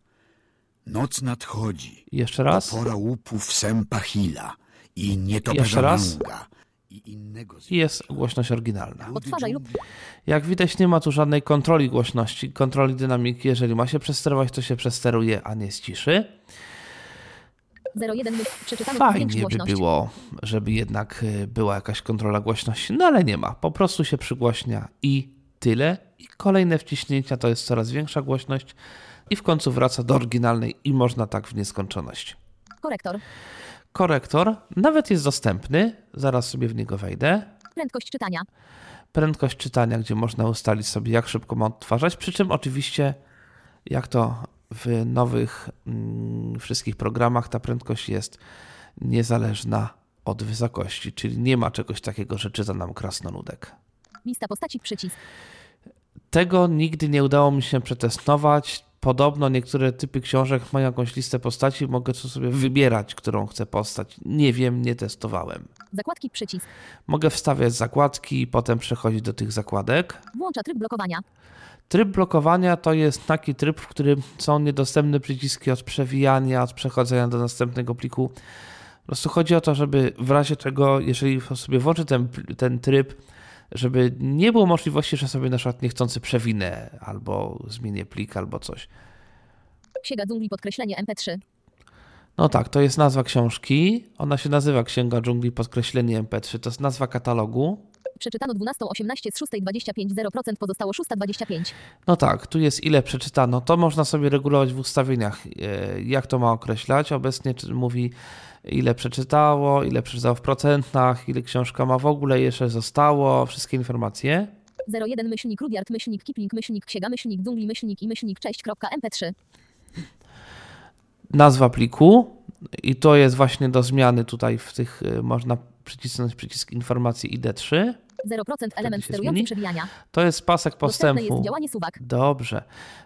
Noc nadchodzi. i jeszcze raz. Pora łupów Sempa Hilla i Jeszcze nietoperza raz. Manga i innego I jest głośność oryginalna. Rudy Odtwarzaj lub- dżungli. Jak widać, nie ma tu żadnej kontroli głośności, kontroli dynamiki. Jeżeli ma się przesterować, to się przesteruje, a nie ściszy. zero jeden myśl. Przeczytamy. Zwiększ Fajnie by głośność. było, żeby jednak y, była jakaś kontrola głośności, no ale nie ma. Po prostu się przygłośnia i tyle. I kolejne wciśnięcia to jest coraz większa głośność i w końcu wraca do oryginalnej i można tak w nieskończoność. Korektor. Korektor nawet jest dostępny, zaraz sobie w niego wejdę. Prędkość czytania. Prędkość czytania, gdzie można ustalić sobie, jak szybko ma odtwarzać, przy czym oczywiście, jak to w nowych mm, wszystkich programach, ta prędkość jest niezależna od wysokości, czyli nie ma czegoś takiego, że czyta nam krasnoludek. Lista postaci. Przycisk. Tego nigdy nie udało mi się przetestować. Podobno niektóre typy książek mają jakąś listę postaci, mogę tu sobie wybierać, którą chcę postać. Nie wiem, nie testowałem. Zakładki. Przycisk. Mogę wstawiać zakładki i potem przechodzić do tych zakładek. Włącza tryb blokowania. Tryb blokowania to jest taki tryb, w którym są niedostępne przyciski od przewijania, od przechodzenia do następnego pliku. Po prostu chodzi o to, żeby w razie czego, jeżeli sobie włączę ten, ten tryb, żeby nie było możliwości, że sobie na przykład niechcący przewinę albo zmienię plik albo coś. Księga dżungli. Podkreślenie M P trzy. No tak, to jest nazwa książki. Ona się nazywa Księga dżungli podkreślenie M P trzy. To jest nazwa katalogu. Przeczytano dwunasta osiemnaście z szóstej dwadzieścia pięć zero procent. Pozostało szósta dwadzieścia pięć. No tak, tu jest ile przeczytano. To można sobie regulować w ustawieniach, e, jak to ma określać. Obecnie czy- mówi ile przeczytało, ile przeczytało w procentach, ile książka ma w ogóle jeszcze zostało, wszystkie informacje. zero jeden myślnik Rudyard myślnik Kipling myślnik Księga myślnik dżungli myślnik i myślnik cześć kropka M P trzy. Nazwa pliku i to jest właśnie do zmiany tutaj w tych, e, można przycisnąć przycisk informacji I D trzy. zero procent element się sterujący zmieni? przewijania. To jest pasek Dostępne postępu. jest działanie suwak. Dobrze.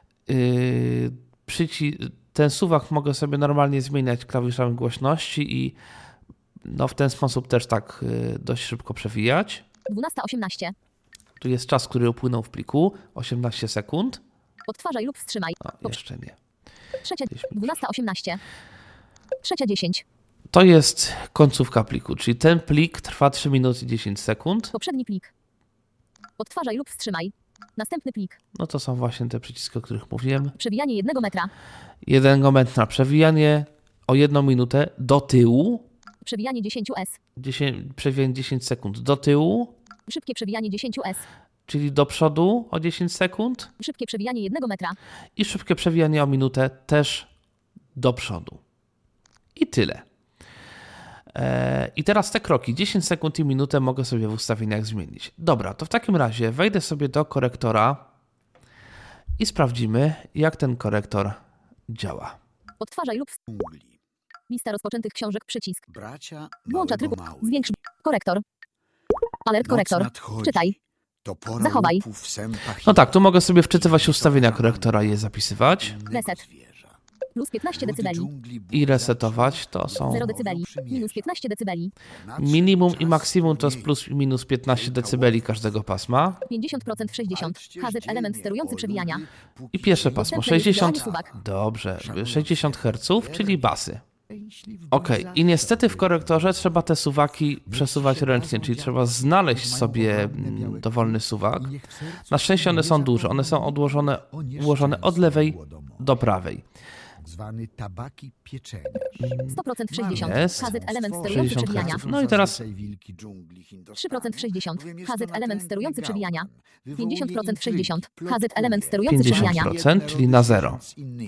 Yy, przyci- ten suwak mogę sobie normalnie zmieniać klawiszami głośności i no w ten sposób też tak yy, dość szybko przewijać. dwunasta osiemnaście. Tu jest czas, który upłynął w pliku, osiemnaście sekund. Odtwarzaj lub wstrzymaj. A, jeszcze nie. Trzecia. dwunasta osiemnaście. Trzecia dziesięć. To jest końcówka pliku, czyli ten plik trwa trzy minuty dziesięć sekund. Poprzedni plik. Odtwarzaj lub wstrzymaj. Następny plik. No to są właśnie te przyciski, o których mówiłem. Przewijanie jednego metra. Jeden moment na przewijanie o jedną minutę do tyłu. Przewijanie dziesięć S. dziesięć, przewijanie dziesięć sekund do tyłu, Szybkie przewijanie dziesięć S. czyli do przodu o dziesięć sekund. Szybkie przewijanie jednego metra. I szybkie przewijanie o minutę też do przodu. I tyle. Eee, I teraz te kroki, dziesięć sekund i minutę mogę sobie w ustawieniach zmienić. Dobra, to w takim razie wejdę sobie do korektora i sprawdzimy, jak ten korektor działa. Odtwarzaj lub wst- dżungli. Lista rozpoczętych książek. Przycisk. Bracia Włącza małego tryb. Mauli. Zwiększ. Korektor. Alert Noc korektor. nadchodzi. Czytaj. To pora Zachowaj. łupów Sempa No Hilla tak, tu mogę sobie wczytywać ustawienia korektora i je zapisywać. i innego Reset. zwierza. Plus piętnaście Ludy decybeli. dżungli I resetować to są zero decybeli. Minus piętnaście decybeli. Nadszedł minimum i czas maksimum to jest turnieju. plus i minus piętnaście decybeli każdego pasma. pięćdziesiąt procent w sześćdziesiąt. H Z element sterujący przewijania. I pierwsze pasmo Dostępne jest sześćdziesiąt. działanie suwak. Dobrze, sześćdziesiąt herców, czyli basy. Ok, i niestety w korektorze trzeba te suwaki przesuwać ręcznie, czyli trzeba znaleźć sobie mm, dowolny suwak. Na szczęście one są duże, one są odłożone ułożone od lewej do prawej. Zwany tabaki pieczenia. sto procent w sześćdziesiąt. Jest. H Z element sterujący sześćdziesiąt przewijania. herców. No i teraz trzy procent w sześćdziesiąt. H Z element sterujący przewijania. pięćdziesiąt procent w sześćdziesiąt. H Z element sterujący pięćdziesiąt przewijania. procent, czyli na zero.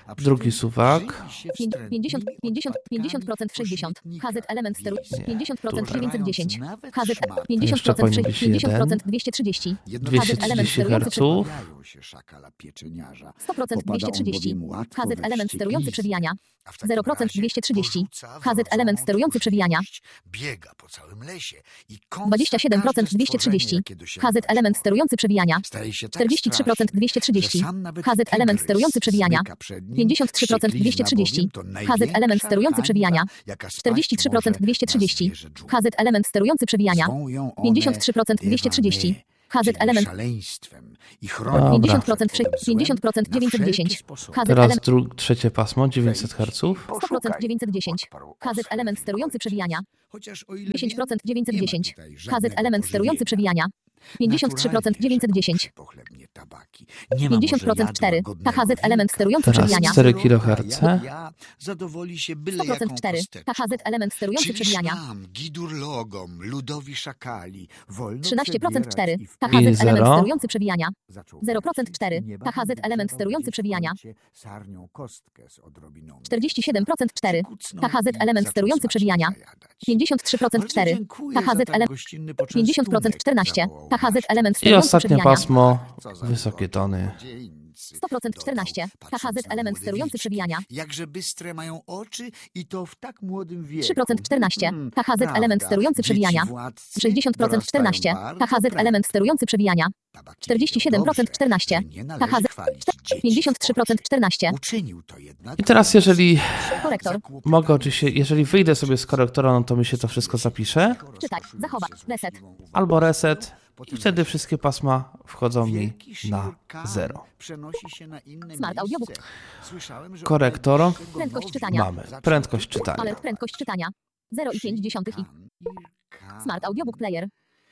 a Drugi przecież suwak. żywi się pięćdziesiąt, pięćdziesiąt, wstrętnymi pięćdziesiąt, pięćdziesiąt procent odpadkami sześćdziesiąt. po H Z element steru. śmietnikach. pięćdziesiąt procent Pożerając dziewięćset dziesięć. nawet H Z szmaty. pięćdziesiąt Jeszcze procent powinien być pięćdziesiąt procent jeden. dwieście trzydzieści. dwieście H Z element trzydzieści sterujący herców. Pozbawiają się szakala pieczeniarza. sto procent Popada dwieście on trzydzieści. bowiem łatwo H Z we element sterujący wścieklizny, przewijania. a w takim zero procent razie dwieście trzydzieści. porzuca H Z element wrodzoną sterujący przewijania. tchórzliwość, biega po całym lesie i kąsa dwadzieścia siedem procent każde dwieście stworzenie, trzydzieści. jakie dosięgnie H Z element wzroku. sterujący przewijania. Staje się tak czterdzieści trzy procent straszny, dwieście trzydzieści. że sam nawet H Z element tygrys sterujący przewijania. zmyka przed nim. pięćdziesiąt trzy procent Wścieklizna dwieście trzydzieści. bowiem to H Z element największa sterujący hańba, przewijania. jaka spaść czterdzieści trzy procent może dwieście na trzydzieści. zwierzę dżungli. H Z element sterujący przewijania. Zwą ją one pięćdziesiąt trzy procent dwieście trzydzieści. dywanę, H Z czyli element szaleństwem i Dobra. chroni pięćdziesiąt procent przed tym pięćdziesiąt procent złem na dziewięćset dziesięć. wszelkie sposoby. H Z Teraz element dru- trzecie pasmo, dziewięćset herców. sto procent dziewięćset dziesięć. H Z element sterujący przewijania. Chociaż o ile dziesięć procent wiem, dziewięćset nie ma dziesięć. tutaj H Z żadnego element sterujący pożywienia. przewijania. pięćdziesiąt trzy procent Naturalnie, dziewięćset dziesięć. że pochlebnie tabaki. Nie ma pięćdziesiąt może procent jadła cztery. godnego H Z element wilka. sterujący Teraz przewijania. cztery kiloherce. Ja zadowoli się byle sto procent jaką cztery. kosteczką. H Z element sterujący Czyliż przewijania. nam, gidurlogom, ludowi szakali, wolno trzynaście procent cztery. przebierać i w H I Z element zero. sterujący przewijania. Zaczął zero procent walczyć cztery. i niebawem H Z element wygrzewał sterujący gdzieś w przewijania. kącie sarnią kostkę z odrobiną czterdzieści siedem procent cztery. Przykucnął H Z i element zaczął sterujący smacznie przewijania. zajadać. pięćdziesiąt trzy procent Bardzo cztery. dziękuję H Z za tak element gościnny pięćdziesiąt procent poczęstunek, czternaście. zawołał H Z Blaszczak. element I sterujący ostatnie przewijania. pasmo, Co za wysokie tony. złodzieńcy, sto procent dodał, czternaście. patrząc H Z na element młode sterujący wilczki. przewijania. Jakże bystre mają oczy i to w tak młodym wieku. trzy procent czternaście. Hmm, H Z element prawda, sterujący dzieci przewijania. władcy sześćdziesiąt procent dorastają czternaście. bardzo H Z prędko. element sterujący przewijania. Tabaki czterdzieści wiedzą siedem procent dobrze, czternaście. że nie należy H Z chwalić dzieci pięćdziesiąt w trzy procent oczy. czternaście. Uczynił to jednak. I teraz jeżeli Korektor. mogę oczywiście, jeżeli wyjdę sobie z korektora, no to mi się to wszystko zapisze. Czytaj. Zachować. Reset. Albo reset i wtedy wszystkie pasma wchodzą mi Wielki na Shirkan zero. przenosi się na inne Smart audiobook. miejsce. Słyszałem, że Korektor. od Prędkość nowi czytania. Mamy zaczął prędkość czytania. Alert prędkość czytania. zero i pięć dziesiątych i. Shirkan. Smart audiobook player.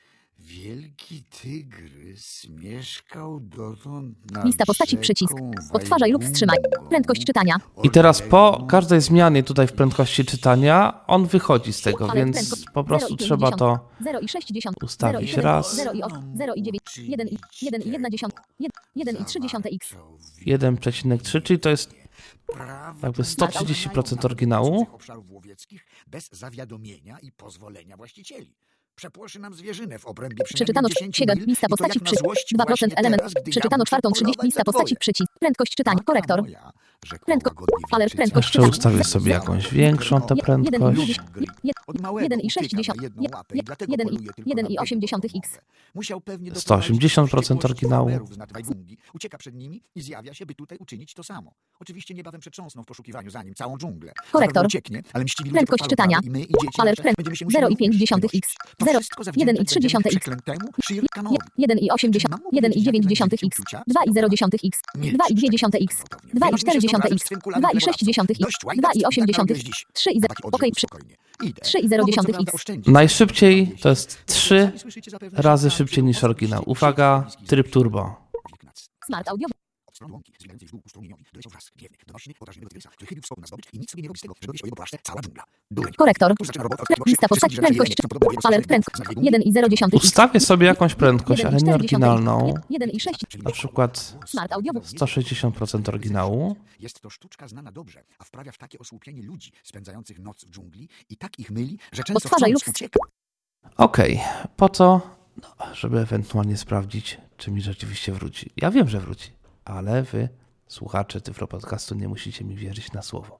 Wielki tygrys mieszkał dotąd nad Lista postaci rzeką przycisk. Odtwarzaj lub wstrzymaj. Prędkość czytania. I teraz po każdej zmianie tutaj w prędkości czytania on wychodzi z tego, Alert więc prędkość. po prostu zero i pięć trzeba to zero i sześć dziesiątych. ustawić zero i siedem, raz. zero i osiem, zero i dziewięć, jeden i jeden i jedna dziesiąta, jeden i trzy dziesiąte x. jeden przecinek trzy, czyli to jest Prawo jakby sto trzydzieści procent oryginału. obszarów łowieckich bez zawiadomienia i pozwolenia właścicieli. Przepłoszy nam zwierzynę w obrębie Przeczytano dziesięć sięga mil lista i to postaci jak na przycisk. złość dwa procent właśnie element. teraz, gdy ja Przeczytano muszę czwartą trzydzieści polować lista za postaci dwoje. przycisk. Prędkość czytania. Matka Korektor. moja, rzekła Prędko- łagodnie alert wilczyca. prędkość Jeszcze czytania. ustawię sobie jakąś większą tę Je- jeden i prędkość. je- je- Od małego jeden i sześć utyka na dziesiątych. jedną je- łapę i je- dlatego jeden i- poluje tylko jeden na i osiem biegłą dziesiątych x. głowę. Musiał pewnie doprowadzić sto osiemdziesiąt procent do wściekłości oryginału. farmerów z Natwajgungi. Ucieka przed nimi i zjawia się, by tutaj uczynić to samo. Oczywiście niebawem przetrząsną w poszukiwaniu za nim całą dżunglę. Korektor. Zapewne ucieknie, ale mściwi ludzie Prędkość podpalą czytania. prawo i my, i dzieci Alert nasze pręd- będziemy się musieli zero i pięć również dziesiątych przenosić. x. To zero, wszystko jeden i zawdzięczać trzy będziemy dziesiąte x. przeklętemu Je- Shirkanowi. jeden i osiem dziesiąt, Czy mam jeden i powiedzieć, dziewięć jak dziesiątych będzie x. uczucia? dwa i zero dziesiątych x. Milcz, dwa i dwie tak dziesiąte x. gwałtownie. dwa i Wielośmy cztery się dziesiąte razem x. z twym kulanym dwa i sześć chlebowcem. dziesiątych x. Dość dwa łajdactw i osiem tak dziesiątych. nagle dziś. trzy i zero. Tabaki odżył Okej, przy. spokojnie. Idę. trzy i zero Mogą co dziesiątych prawda x. oszczędzić. Najszybciej to jest trzy Sami słyszycie zapewne, razy że szybciej niż oryginał. Uwaga, tryb turbo. Wilknac. Smart audio. Od strony łąki, zwijającej w dół ku strumieniowi, doleciał wraz, gniewny, donośny, podrażliwy tygrysa, który chybił wschody na zdobycz i nic sobie nie robi z tego, że robi się o jego płaszcze cała dżungla. Dureń. Korektor. Tu zaczyna robota od Pre- tego, Lista że postaci. wszystkie rzeczy Prędkość. jemy, są podobne do jego Alert skrzydła, prędkość. z nawiegu. jeden i zero dziesiątych x. Ustawię sobie jakąś prędkość, jeden ale i nie cztery dziesiąte x. oryginalną. jeden i sześć. Na przykład Smart audiobook. sto sześćdziesiąt procent oryginału. Jest to sztuczka znana dobrze, a wprawia w takie osłupienie ludzi spędzających noc w dżungli i tak ich myli, że często Odtwarzaj chcąc lub- ucieka. Okej, po co? No, żeby ewentualnie sprawdzić, czy mi rzeczywiście wróci. Ja wiem, że wróci, ale wy, słuchacze Tyflo Podcastu, nie musicie mi wierzyć na słowo.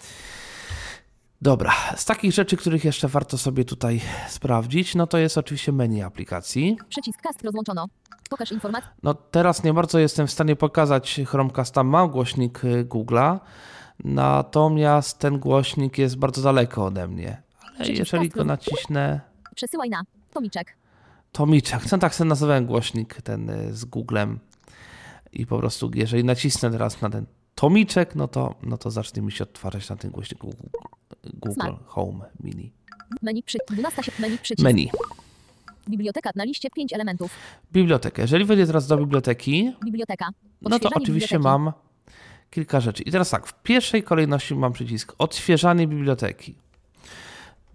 Dobra, z takich rzeczy, których jeszcze warto sobie tutaj sprawdzić, no to jest oczywiście menu aplikacji. Przycisk cast rozłączono. Pokaż informację. No teraz nie bardzo jestem w stanie pokazać Chromecasta, mam głośnik y, Google'a, natomiast ten głośnik jest bardzo daleko ode mnie. Ale Przycisk jeżeli cast go nacisnę, Przesyłaj na. Tomiczek. Tomiczek, no tak sobie nazywałem głośnik ten y, z Googlem i po prostu jeżeli nacisnę teraz na ten Tomiczek, no to, no to zacznie mi się odtwarzać na tym głośniku Google Smart. Home Mini. Menu przy. dwunasta się. Menu przycisk. Menu. Biblioteka na liście pięć elementów. Bibliotekę. Jeżeli wejdę teraz do biblioteki, Biblioteka. no to Odświeżanie oczywiście biblioteki. mam kilka rzeczy. I teraz tak, w pierwszej kolejności mam przycisk odświeżanie biblioteki.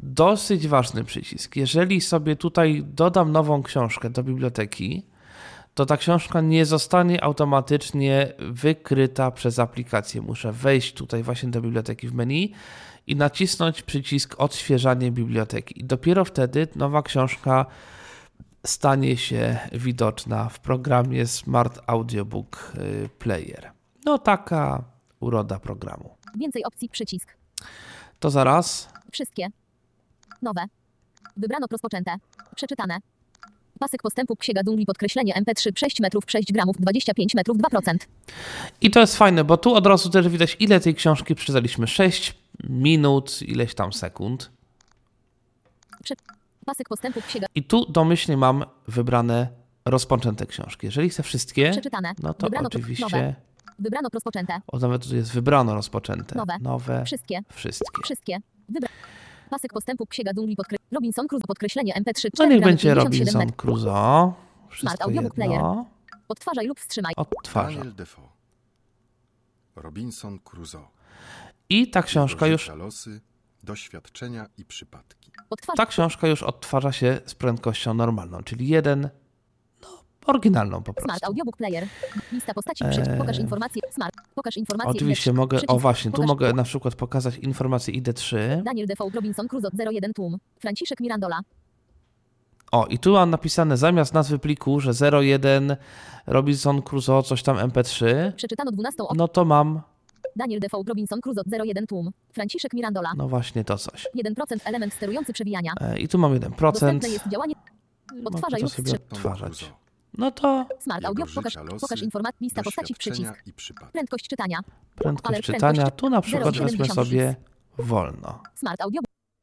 Dosyć ważny przycisk. Jeżeli sobie tutaj dodam nową książkę do biblioteki, to ta książka nie zostanie automatycznie wykryta przez aplikację. Muszę wejść tutaj właśnie do biblioteki w menu i nacisnąć przycisk odświeżanie biblioteki. I dopiero wtedy nowa książka stanie się widoczna w programie Smart Audiobook Player. No taka uroda programu. Więcej opcji, przycisk. To zaraz. Wszystkie. Nowe. Wybrano rozpoczęte. Przeczytane. Pasek postępu Księga Dżungli podkreślenie em pe trzy sześć metrów sześć gramów dwadzieścia pięć metrów dwa procent. I to jest fajne, bo tu od razu też widać, ile tej książki przeczytaliśmy. sześć minut, ileś tam sekund. Prze- Pasek postępu Księga. I tu domyślnie mam wybrane rozpoczęte książki. Jeżeli chcę wszystkie, Przeczytane. no to Wybrano oczywiście... nowe. Wybrano rozpoczęte. O, nawet tu jest wybrano rozpoczęte. Nowe. Nowe. Wszystkie. Wszystkie. Wszystkie. Wybra- Pasek postępu Księga Dżungli podkre... Robinson Crusoe podkreślenie em pe trzy No cztery niech gramy będzie pięćdziesiąt siedem Robinson metrów. Crusoe. Smart Wszystko Audiobook Player. jedno. Odtwarzaj lub wstrzymaj. Odtwarzam. Daniel Defoe. Robinson Crusoe. I ta książka Jego już, życia, losy, doświadczenia i przypadki. Odtwarzaj. ta książka już odtwarza się z prędkością normalną, czyli jeden, no, oryginalną po Smart prostu. Audiobook Player. Lista postaci. Przycisk. Pokaż informacje. Smart. Pokaż informacje. Oczywiście Lecz. mogę, o Przycisk. właśnie, tu Pokaż- mogę na przykład pokazać informację I D trzy. Daniel Defoe, Robinson Crusoe zero jeden tłum. Franciszek Mirandola. O, i tu mam napisane zamiast nazwy pliku, że zero jeden Robinson Crusoe coś tam em pe trzy, Przeczytano dwunastą op- no to mam, Daniel Defoe, Robinson Crusoe zero jeden tłum. Franciszek Mirandola. no właśnie to coś. jeden procent element sterujący przewijania. E, I tu mam jeden procent. Dostępne jest działanie. Mogę Odtwarzaj to lub sobie wstrzymaj. Tom odtwarzać. Crusoe. No to Smart Jego Audio. życia, Pokaż, losy, pokaż informacje. Lista postaci. doświadczenia Przycisk. i przypadki. Prędkość czytania. prędkość Ale czytania, prędkość tu na przykład zero wezmę przecinek sobie wolno. Smart Audio.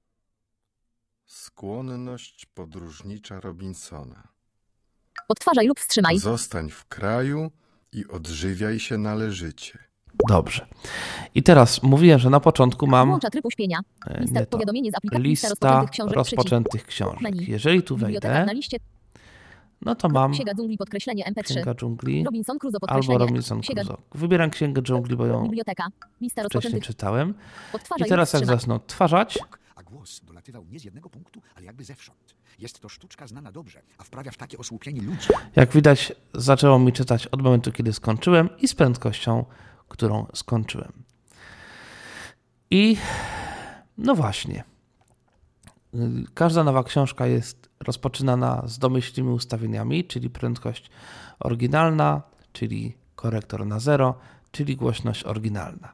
Skłonność podróżnicza Robinsona. Odtwarzaj lub wstrzymaj. Zostań w kraju i odżywiaj się należycie. Dobrze. I teraz mówiłem, że na początku mam Włącza tryb uśpienia. e, Lista nie to, powiadomienie z aplikacji. Lista lista rozpoczętych książek. Przycisk. rozpoczętych książek. Menu. Jeżeli tu Biblioteka wejdę, na liście. no to mam Księga Dżungli podkreślenie em pe trzy. Księga Dżungli Robinson Crusoe albo podkreślenie. Robinson Księga- Crusoe. Wybieram Księgę Dżungli, bo ją Biblioteka. Lista wcześniej rozpoczętych. czytałem. Odtwarzaj I teraz lub jak wstrzymaj. zacznę odtwarzać, A głos dolatywał nie z jednego punktu, ale jakby zewsząd. Jest to sztuczka znana dobrze, a wprawia w takie osłupienie ludzi. jak widać, zaczęło mi czytać od momentu, kiedy skończyłem i z prędkością, którą skończyłem. I no właśnie. Każda nowa książka jest rozpoczynana z domyślnymi ustawieniami, czyli prędkość oryginalna, czyli korektor na zero, czyli głośność oryginalna.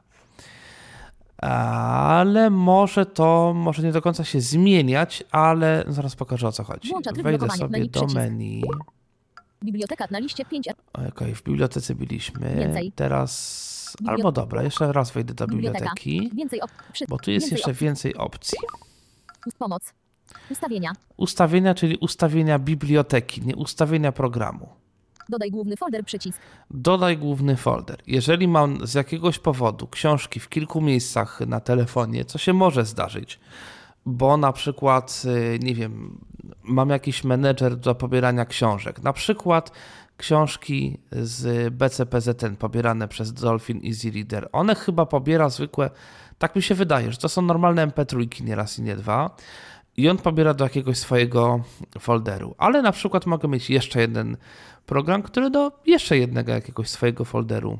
Ale może to, może nie do końca się zmieniać, ale zaraz pokażę, o co chodzi. Włącza tryb Wejdę blokowania. sobie Menu, do przycisk. menu. Biblioteka na liście pięć. Okej, w bibliotece byliśmy. Więcej. Teraz, Biblio- albo dobra, jeszcze raz wejdę do Biblioteka. biblioteki, Więcej op- przy- bo tu jest więcej jeszcze opcji. więcej opcji. Pomoc. Ustawienia. Ustawienia, czyli ustawienia biblioteki, nie ustawienia programu. Dodaj główny folder. Przycisk. Dodaj główny folder. Jeżeli mam z jakiegoś powodu książki w kilku miejscach na telefonie, co się może zdarzyć, bo na przykład, y, nie wiem, mam jakiś menedżer do pobierania książek, na przykład książki z B C P Z N pobierane przez Dolphin Easy Reader, one chyba pobiera zwykłe, tak mi się wydaje, że to są normalne em pe trzy, nie raz i nie dwa, i on pobiera do jakiegoś swojego folderu, ale na przykład mogę mieć jeszcze jeden program, który do jeszcze jednego jakiegoś swojego folderu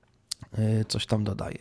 y, coś tam dodaje.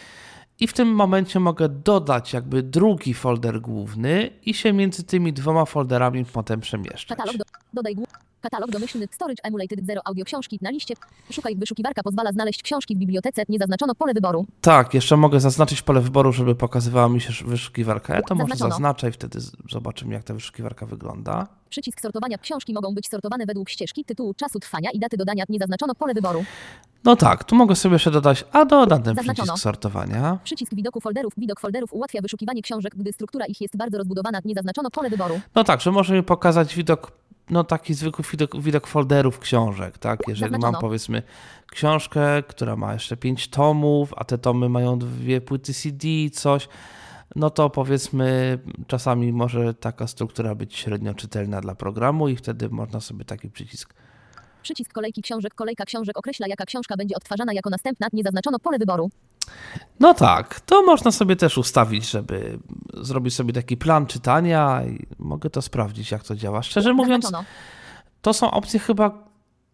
I w tym momencie mogę dodać jakby drugi folder główny i się między tymi dwoma folderami potem przemieszczać. Katalog. Do, dodaj główny. Katalog domyślny. Storage Emulated zero. Audio książki na liście. Szukaj. Wyszukiwarka pozwala znaleźć książki w bibliotece. Nie zaznaczono pole wyboru. Tak, jeszcze mogę zaznaczyć pole wyboru, żeby pokazywała mi się wyszukiwarka. Ja to może Zaznaczono. zaznaczę i wtedy z- zobaczymy, jak ta wyszukiwarka wygląda. Przycisk sortowania. Książki mogą być sortowane według ścieżki, tytułu, czasu trwania i daty dodania. Nie zaznaczono pole wyboru. No tak, tu mogę sobie jeszcze dodać, a dodam ten Zaznaczono. przycisk sortowania. Przycisk widoku folderów. Widok folderów ułatwia wyszukiwanie książek, gdy struktura ich jest bardzo rozbudowana. Nie zaznaczono pole wyboru. No tak, że może mi pokazać widok, no taki zwykły widok, widok folderów książek, tak? Jeżeli mam Zaznaczono. powiedzmy książkę, która ma jeszcze pięć tomów, a te tomy mają dwie płyty C D, coś, no to powiedzmy czasami może taka struktura być średnio czytelna dla programu i wtedy można sobie taki przycisk. Przycisk kolejki książek. Kolejka książek określa, jaka książka będzie odtwarzana jako następna. Nie zaznaczono pole wyboru. No tak, to można sobie też ustawić, żeby zrobić sobie taki plan czytania i mogę to sprawdzić, jak to działa. Szczerze mówiąc, Zaznaczono. to są opcje chyba,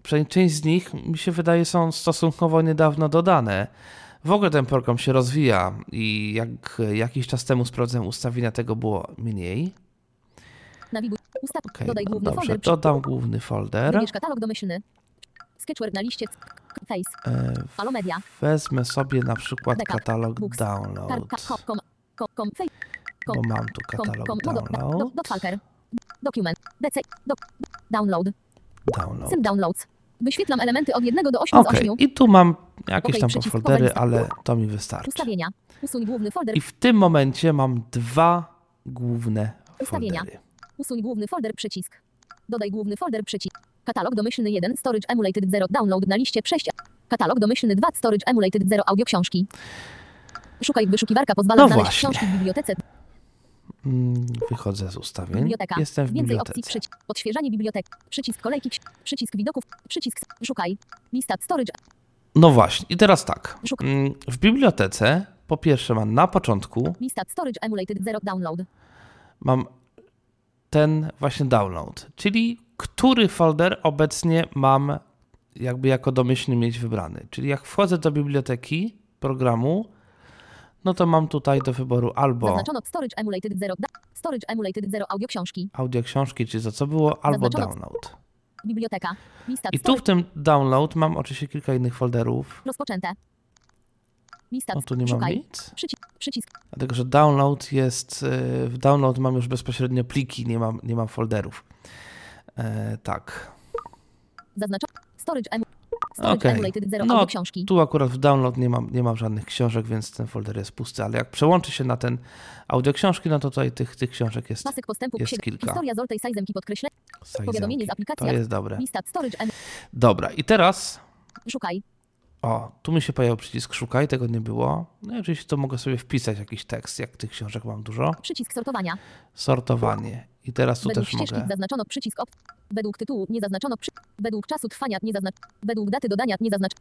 przynajmniej część z nich, mi się wydaje, są stosunkowo niedawno dodane. W ogóle ten program się rozwija i jak jakiś czas temu sprawdzałem ustawienia, tego było mniej. Nawiguj. Ustaw. Okay, Dodaj no główny dobrze, folder. dodam główny folder. Wybierz katalog domyślny. Sketchware na liście. Face. E, Alo Media. Wezmę sobie na przykład Backup. katalog Books. download, Kar- ka- com, com, com, com, face. bo Com, mam tu com, katalog com, no, do, do, download. Dotfalker. Document. D C. Do, download. download. Send downloads. Wyświetlam elementy od jednego do ośmiu z Okej, ośmiu. i tu mam jakieś Okej, tam przycisk foldery, powoli. ale to mi wystarczy. Ustawienia. Usuń główny folder. I w tym momencie mam dwa główne Ustawienia. foldery. Usuń główny folder przycisk. Dodaj główny folder przycisk. Katalog domyślny jeden Storage Emulated zero Download na liście przejść. Katalog domyślny dwa Storage Emulated zero Audioksiążki. Szukaj wyszukiwarka pozwala No znaleźć właśnie. książki w bibliotece. Mm, Wychodzę z ustawień. Biblioteka. Jestem w Więcej opcji bibliotece. przycisk. Odświeżanie bibliotek. Przycisk kolejki. ksi- Przycisk widoków. Przycisk szukaj. Lista storage. No właśnie, i teraz tak. Szukaj. Mm, W bibliotece po pierwsze mam na początku Lista storage emulated zero download. mam ten właśnie download, czyli który folder obecnie mam jakby jako domyślny mieć wybrany. Czyli jak wchodzę do biblioteki programu, no to mam tutaj do wyboru albo Zaznaczono storage emulated zero. Da- storage emulated zero audioksiążki. audioksiążki, czy za co było, albo Zaznaczono- download. Biblioteka. Lista I tu w storage. tym download mam oczywiście kilka innych folderów. Rozpoczęte. Lista No tu nie mam szukaj. nic. Przycisk. Przycisk. Dlatego, że download jest, y, w download mam już bezpośrednio pliki, nie mam, nie mam folderów. E, tak. Zaznaczono storage emu. Storage Okej. emulated zero No, audioksiążki. tu akurat w download nie mam, nie mam żadnych książek, więc ten folder jest pusty, ale jak przełączy się na ten audioksiążki, no to tutaj tych, tych książek jest, Pasek postępu. jest księg- kilka. Historia Zoltej Sajzemki podkreślenie. Sajzemki. Powiadomienie z aplikacji. To jest dobre. Lista storage em. Dobra, i teraz, Szukaj. o, tu mi się pojawił przycisk szukaj, tego nie było. No i oczywiście to mogę sobie wpisać jakiś tekst, jak tych książek mam dużo. Przycisk sortowania. Sortowanie. I teraz tu Według też ścieżki mogę. zaznaczono przycisk op. Według tytułu nie zaznaczono przy... Według czasu trwania nie zaznacz. Według daty dodania nie zaznacz.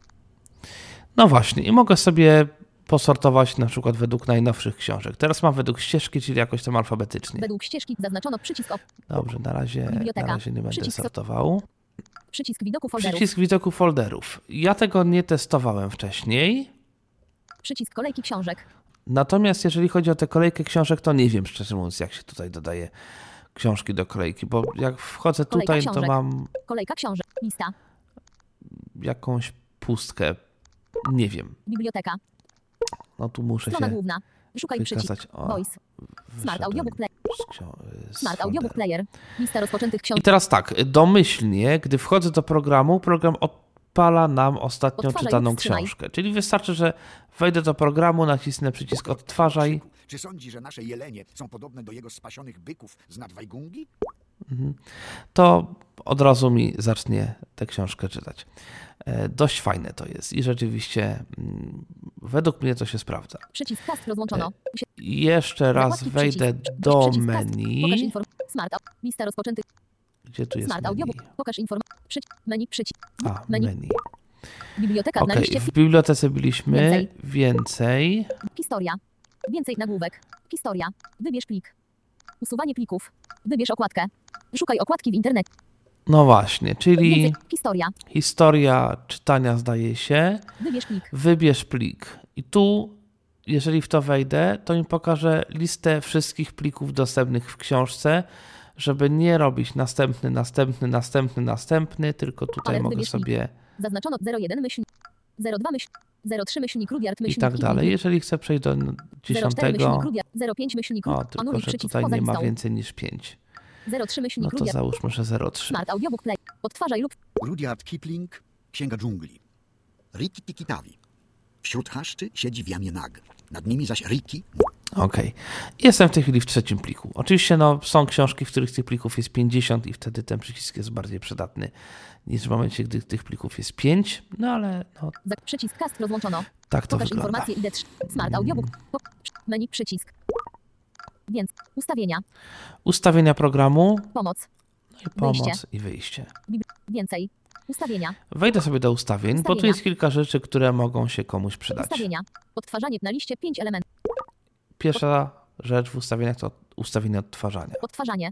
No właśnie, i mogę sobie posortować na przykład według najnowszych książek. Teraz mam według ścieżki, czyli jakoś tam alfabetycznie. Według ścieżki zaznaczono przycisk op. Dobrze, na razie, na Biblioteka. razie nie będę Przycisk so- sortował. Przycisk widoku folderów. Przycisk widoku folderów. Ja tego nie testowałem wcześniej. Przycisk kolejki książek. Natomiast jeżeli chodzi o tę kolejkę książek, to nie wiem, szczerze mówiąc, jak się tutaj dodaje książki do kolejki, bo jak wchodzę Kolejka tutaj, to książek. mam Kolejka książek. Lista. jakąś pustkę. Nie wiem. Biblioteka. No tu muszę Strona się główna. Szukaj przycisk. wykazać. O, Voice. Smart wyszedłem Audiobook Player. z ksio- z Smart Audiobook folderu. Player. Lista rozpoczętych I książek. teraz tak, domyślnie, gdy wchodzę do programu, program odpala nam ostatnio Odtwarzaj czytaną lub wstrzymaj. książkę. Czyli wystarczy, że wejdę do programu, nacisnę przycisk odtwarzaj. Czy sądzi, że nasze jelenie są podobne do jego spasionych byków z Nadwajgungi? To od razu mi zacznie tę książkę czytać. E, Dość fajne to jest i rzeczywiście mm, według mnie to się sprawdza. Przycisk cast rozłączono. Sie- I jeszcze raz zakładki wejdę przycisk. do Przycisk cast. Pokaż menu. inform- Smart. au- Lista rozpoczętych. Gdzie tu jest Smart menu? Audiobook. Pokaż informację. Przycisk. Menu przycisk. A, Menu. menu. Biblioteka na Okej, liście. w bibliotece byliśmy. Więcej. Więcej. Historia. Więcej nagłówek. Historia. Wybierz plik. Usuwanie plików. Wybierz okładkę. Szukaj okładki w internecie. No właśnie, czyli Więcej. Historia. historia czytania zdaje się. Wybierz plik. Wybierz plik. I tu, jeżeli w to wejdę, to mi pokaże listę wszystkich plików dostępnych w książce, żeby nie robić następny, następny, następny, następny, tylko tutaj Ale mogę wybierz plik. sobie Zaznaczono zero jeden myśl. zero dwa myśl. zero trzy myślnik Rudyard i myślnik tak dalej. Kidney. Jeżeli chcę przejść do zero cztery dziesiątego, myślnik Rudyard. zero pięć myślnik o, Rudyard. tylko Anuluj że przycisk tutaj poza nie ma listą. więcej niż pięć. zero trzy No myślnik to Rudyard. załóżmy, że zero trzy. Smart Audiobook Play. Odtwarzaj lub Rudyard Kipling, Księga dżungli. Riki Tiki Tawi. Wśród chaszczy siedzi w jamie nag. Nad nimi zaś Riki. Okej. Jestem w tej chwili w trzecim pliku. Oczywiście no, są książki, w których tych plików jest pięćdziesiąt i wtedy ten przycisk jest bardziej przydatny niż w momencie, gdy tych plików jest pięć. No ale no, za przycisk cast rozłączono. tak to Pokaż wygląda. informacje I D trzy. Smart Audiobook. Po- Menu przycisk. Więc ustawienia. Ustawienia programu, Pomoc. no i pomoc Wyjście. i wyjście. Więcej. Ustawienia. Wejdę sobie do ustawień, bo tu Ustawienia. jest kilka rzeczy, które mogą się komuś przydać. Ustawienia. Odtwarzanie na liście pięć elementów. Pierwsza rzecz w ustawieniach to ustawienie odtwarzania. Odtwarzanie.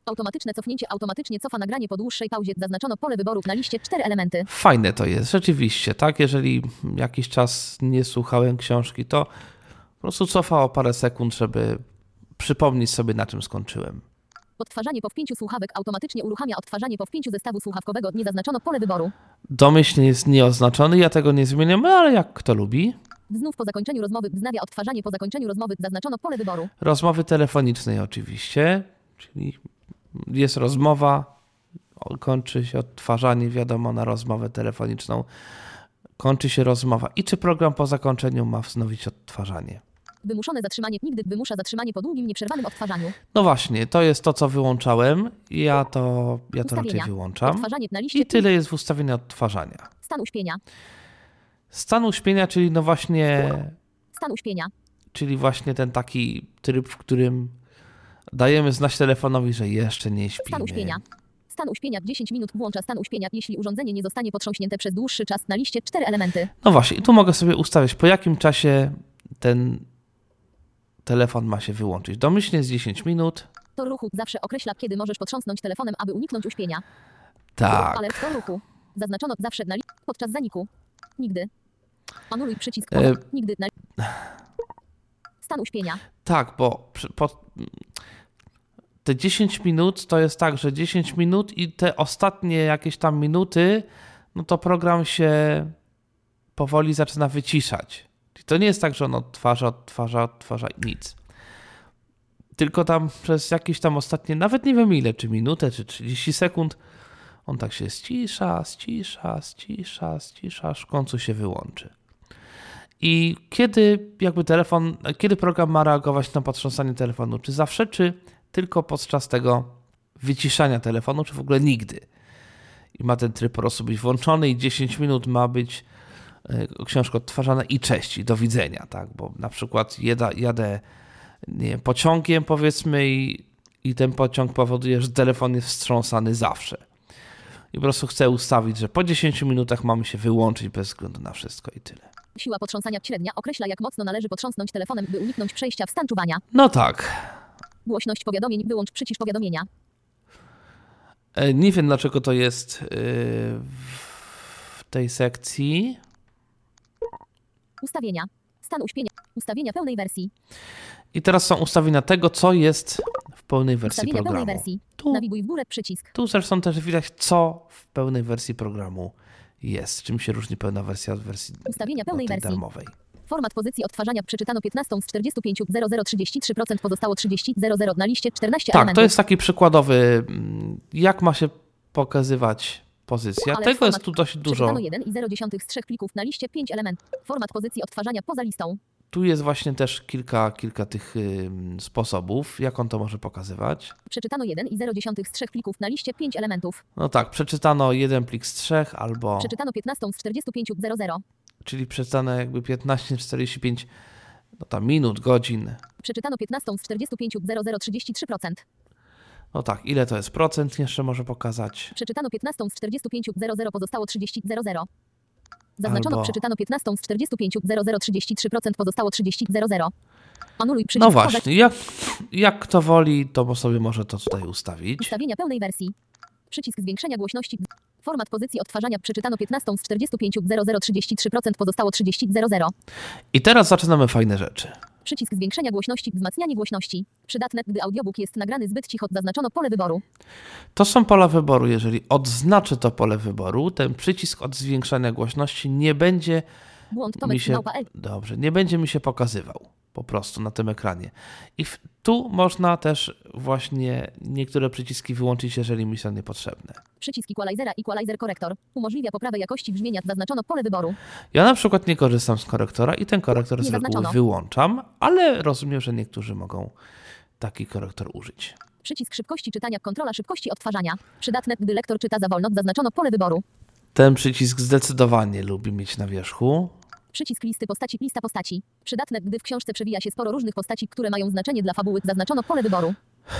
Automatyczne cofnięcie. Automatycznie cofa nagranie po dłuższej pauzie. Zaznaczono pole wyboru na liście cztery elementy. Fajne to jest, rzeczywiście, tak? Jeżeli jakiś czas nie słuchałem książki, to po prostu cofa o parę sekund, żeby przypomnieć sobie, na czym skończyłem. Odtwarzanie po wpięciu słuchawek. Automatycznie uruchamia odtwarzanie po wpięciu zestawu słuchawkowego. Nie zaznaczono pole wyboru. Domyślnie jest nieoznaczony, ja tego nie zmieniam, ale jak kto lubi. Znów po zakończeniu rozmowy. Wznawia odtwarzanie po zakończeniu rozmowy. Zaznaczono pole wyboru. Rozmowy telefonicznej oczywiście, czyli jest rozmowa, kończy się odtwarzanie, wiadomo, na rozmowę telefoniczną. Kończy się rozmowa. I czy program po zakończeniu ma wznowić odtwarzanie? Wymuszone zatrzymanie. Nigdy wymusza zatrzymanie po długim, nieprzerwanym odtwarzaniu. No właśnie, to jest to, co wyłączałem. Ja to, ja to raczej Ustawienia. wyłączam. Odtwarzanie na liście. I tyle jest w ustawieniu odtwarzania. Stan uśpienia. Stan uśpienia, czyli no właśnie, Stan uśpienia. czyli właśnie ten taki tryb, w którym dajemy znać telefonowi, że jeszcze nie śpimy. Stan uśpienia. Stan uśpienia. dziesięć minut. Włącza stan uśpienia, jeśli urządzenie nie zostanie potrząśnięte przez dłuższy czas. Na liście cztery elementy. No właśnie, i tu mogę sobie ustawiać, po jakim czasie ten telefon ma się wyłączyć. Domyślnie jest dziesięć minut. Tor ruchu zawsze określa, kiedy możesz potrząsnąć telefonem, aby uniknąć uśpienia. Tak. Ale tor ruchu. Zaznaczono zawsze na li- podczas zaniku. Nigdy. Anuluj przycisk. E... Nigdy. Na... Stan uśpienia. Tak, bo przy, po, te dziesięć minut to jest tak, że dziesięć minut i te ostatnie jakieś tam minuty, no to program się powoli zaczyna wyciszać. Czyli to nie jest tak, że on odtwarza, odtwarza, odtwarza i nic. Tylko tam przez jakieś tam ostatnie, nawet nie wiem ile, czy minutę, czy trzydzieści sekund, on tak się ścisza, ścisza, ścisza, ścisza, aż w końcu się wyłączy. I kiedy jakby telefon, kiedy program ma reagować na potrząsanie telefonu? Czy zawsze, czy tylko podczas tego wyciszania telefonu, czy w ogóle nigdy? I ma ten tryb po prostu być włączony i dziesięć minut ma być y, książka odtwarzana i cześć, i do widzenia, tak? Bo na przykład jeda, jadę nie wiem, pociągiem powiedzmy i, i ten pociąg powoduje, że telefon jest wstrząsany zawsze. I po prostu chcę ustawić, że po dziesięciu minutach mamy się wyłączyć bez względu na wszystko i tyle. Siła potrząsania średnia określa, jak mocno należy potrząsnąć telefonem, by uniknąć przejścia w stan czuwania. No tak. Głośność powiadomień. Wyłącz przycisk powiadomienia. E, nie wiem, dlaczego to jest yy, w tej sekcji. Ustawienia. Stan uśpienia. Ustawienia pełnej wersji. I teraz są ustawienia tego, co jest w pełnej wersji Ustawienia programu. pełnej wersji. Tu, Nawiguj w górę przycisk. tu zresztą też widać, co w pełnej wersji programu jest. Czym się różni pełna wersja od wersji Ustawienia pełnej od tej wersji. darmowej. Format pozycji odtwarzania przeczytano piętnaście z czterdziestu pięciu, zero zero trzydzieści trzy procent pozostało trzydzieści zero zero na liście czternaście Tak, elementów. to jest taki przykładowy, jak ma się pokazywać pozycja. Ale Tego format jest tu dość dużo. Przeczytano jeden i zero z trzech plików na liście pięć elementów. Format pozycji odtwarzania poza listą. Tu jest właśnie też kilka, kilka tych y, sposobów, jak on to może pokazywać. Przeczytano jeden i zero z trzech plików na liście pięć elementów. No tak, przeczytano jeden plik z trzech albo... Przeczytano piętnaście z czterdziestu pięciu, zero zero. Czyli przeczytano jakby piętnaście, czterdzieści pięć no tam minut, godzin. Przeczytano piętnaście z czterdziestu pięciu, zero zero trzydzieści trzy procent. No tak, ile to jest procent jeszcze może pokazać? Przeczytano piętnaście z czterdziestu pięciu, zero zero pozostało trzydzieści zero zero. Zaznaczono Albo... przeczytano piętnaście z czterdziestu pięciu, zero zero trzydzieści trzy procent pozostało trzydzieści zero zero. Anuluj przycisk. No właśnie, jak, jak kto woli, to sobie może to tutaj ustawić. Ustawienia pełnej wersji. Przycisk zwiększenia głośności. Format pozycji odtwarzania przeczytano piętnaście z czterdziestu pięciu, zero zero trzydzieści trzy procent pozostało trzydzieści zero zero. I teraz zaczynamy fajne rzeczy. Przycisk zwiększenia głośności, wzmacnianie głośności. Przydatne, gdy audiobook jest nagrany zbyt cicho. Zaznaczono pole wyboru. To są pola wyboru. Jeżeli odznaczę to pole wyboru, ten przycisk od zwiększania głośności nie będzie Błąd, mi Tomek, się, małpa L. dobrze, nie będzie mi się pokazywał po prostu na tym ekranie. I w, tu można też właśnie niektóre przyciski wyłączyć, jeżeli mi są niepotrzebne. Przycisk equalizera, equalizer korektor. Umożliwia poprawę jakości brzmienia. Zaznaczono pole wyboru. Ja na przykład nie korzystam z korektora i ten korektor Nie z reguły zaznaczono. wyłączam, ale rozumiem, że niektórzy mogą taki korektor użyć. Przycisk szybkości czytania, kontrola szybkości odtwarzania. Przydatne, gdy lektor czyta za wolno. Zaznaczono pole wyboru. Ten przycisk zdecydowanie lubi mieć na wierzchu. Przycisk listy postaci, lista postaci. Przydatne, gdy w książce przewija się sporo różnych postaci, które mają znaczenie dla fabuły. Zaznaczono pole wyboru.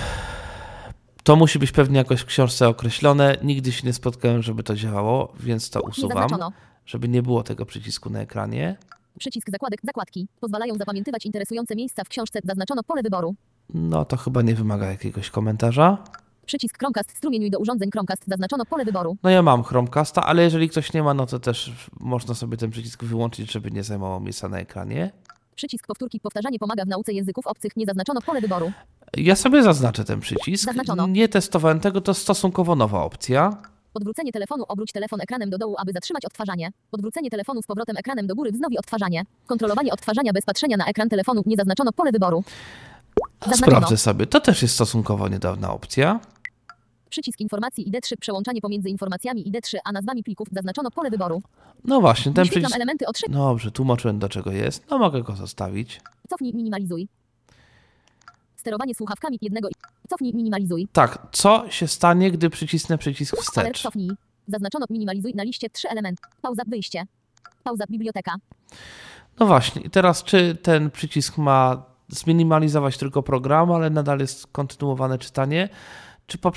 To musi być pewnie jakoś w książce określone. Nigdy się nie spotkałem, żeby to działało, więc to Nie usuwam, zaznaczono. żeby nie było tego przycisku na ekranie. Przycisk zakładek, zakładki. Pozwalają zapamiętywać interesujące miejsca w książce. Zaznaczono pole wyboru. No to chyba nie wymaga jakiegoś komentarza. Przycisk Chromecast. Strumień do urządzeń Chromecast. Zaznaczono pole wyboru. No ja mam Chromecasta, ale jeżeli ktoś nie ma, no to też można sobie ten przycisk wyłączyć, żeby nie zajmował miejsca na ekranie. Przycisk powtórki. Powtarzanie pomaga w nauce języków obcych. Nie zaznaczono pole wyboru. Ja sobie zaznaczę ten przycisk. Zaznaczono. Nie testowałem tego, to stosunkowo nowa opcja. Odwrócenie telefonu. Obróć telefon ekranem do dołu, aby zatrzymać odtwarzanie. Odwrócenie telefonu z powrotem ekranem do góry. Wznowi odtwarzanie. Kontrolowanie odtwarzania bez patrzenia na ekran telefonu. Nie zaznaczono pole wyboru. Zaznaczono. Sprawdzę sobie. To też jest stosunkowo niedawna opcja. Przycisk informacji I D trzy. Przełączanie pomiędzy informacjami I D trzy a nazwami plików. Zaznaczono pole wyboru. No właśnie, ten Wyświetlam przycisk... elementy o trzy. Dobrze, tłumaczyłem do czego jest. No mogę go zostawić. Cofnij, minimalizuj. Sterowanie słuchawkami jednego i... Cofnij, minimalizuj. Tak, co się stanie, gdy przycisnę przycisk Alert, wstecz? cofnij. Zaznaczono minimalizuj na liście trzy elementy. Pauza, wyjście. Pauza, biblioteka. No właśnie, i teraz czy ten przycisk ma zminimalizować tylko program, ale nadal jest kontynuowane czytanie, czy po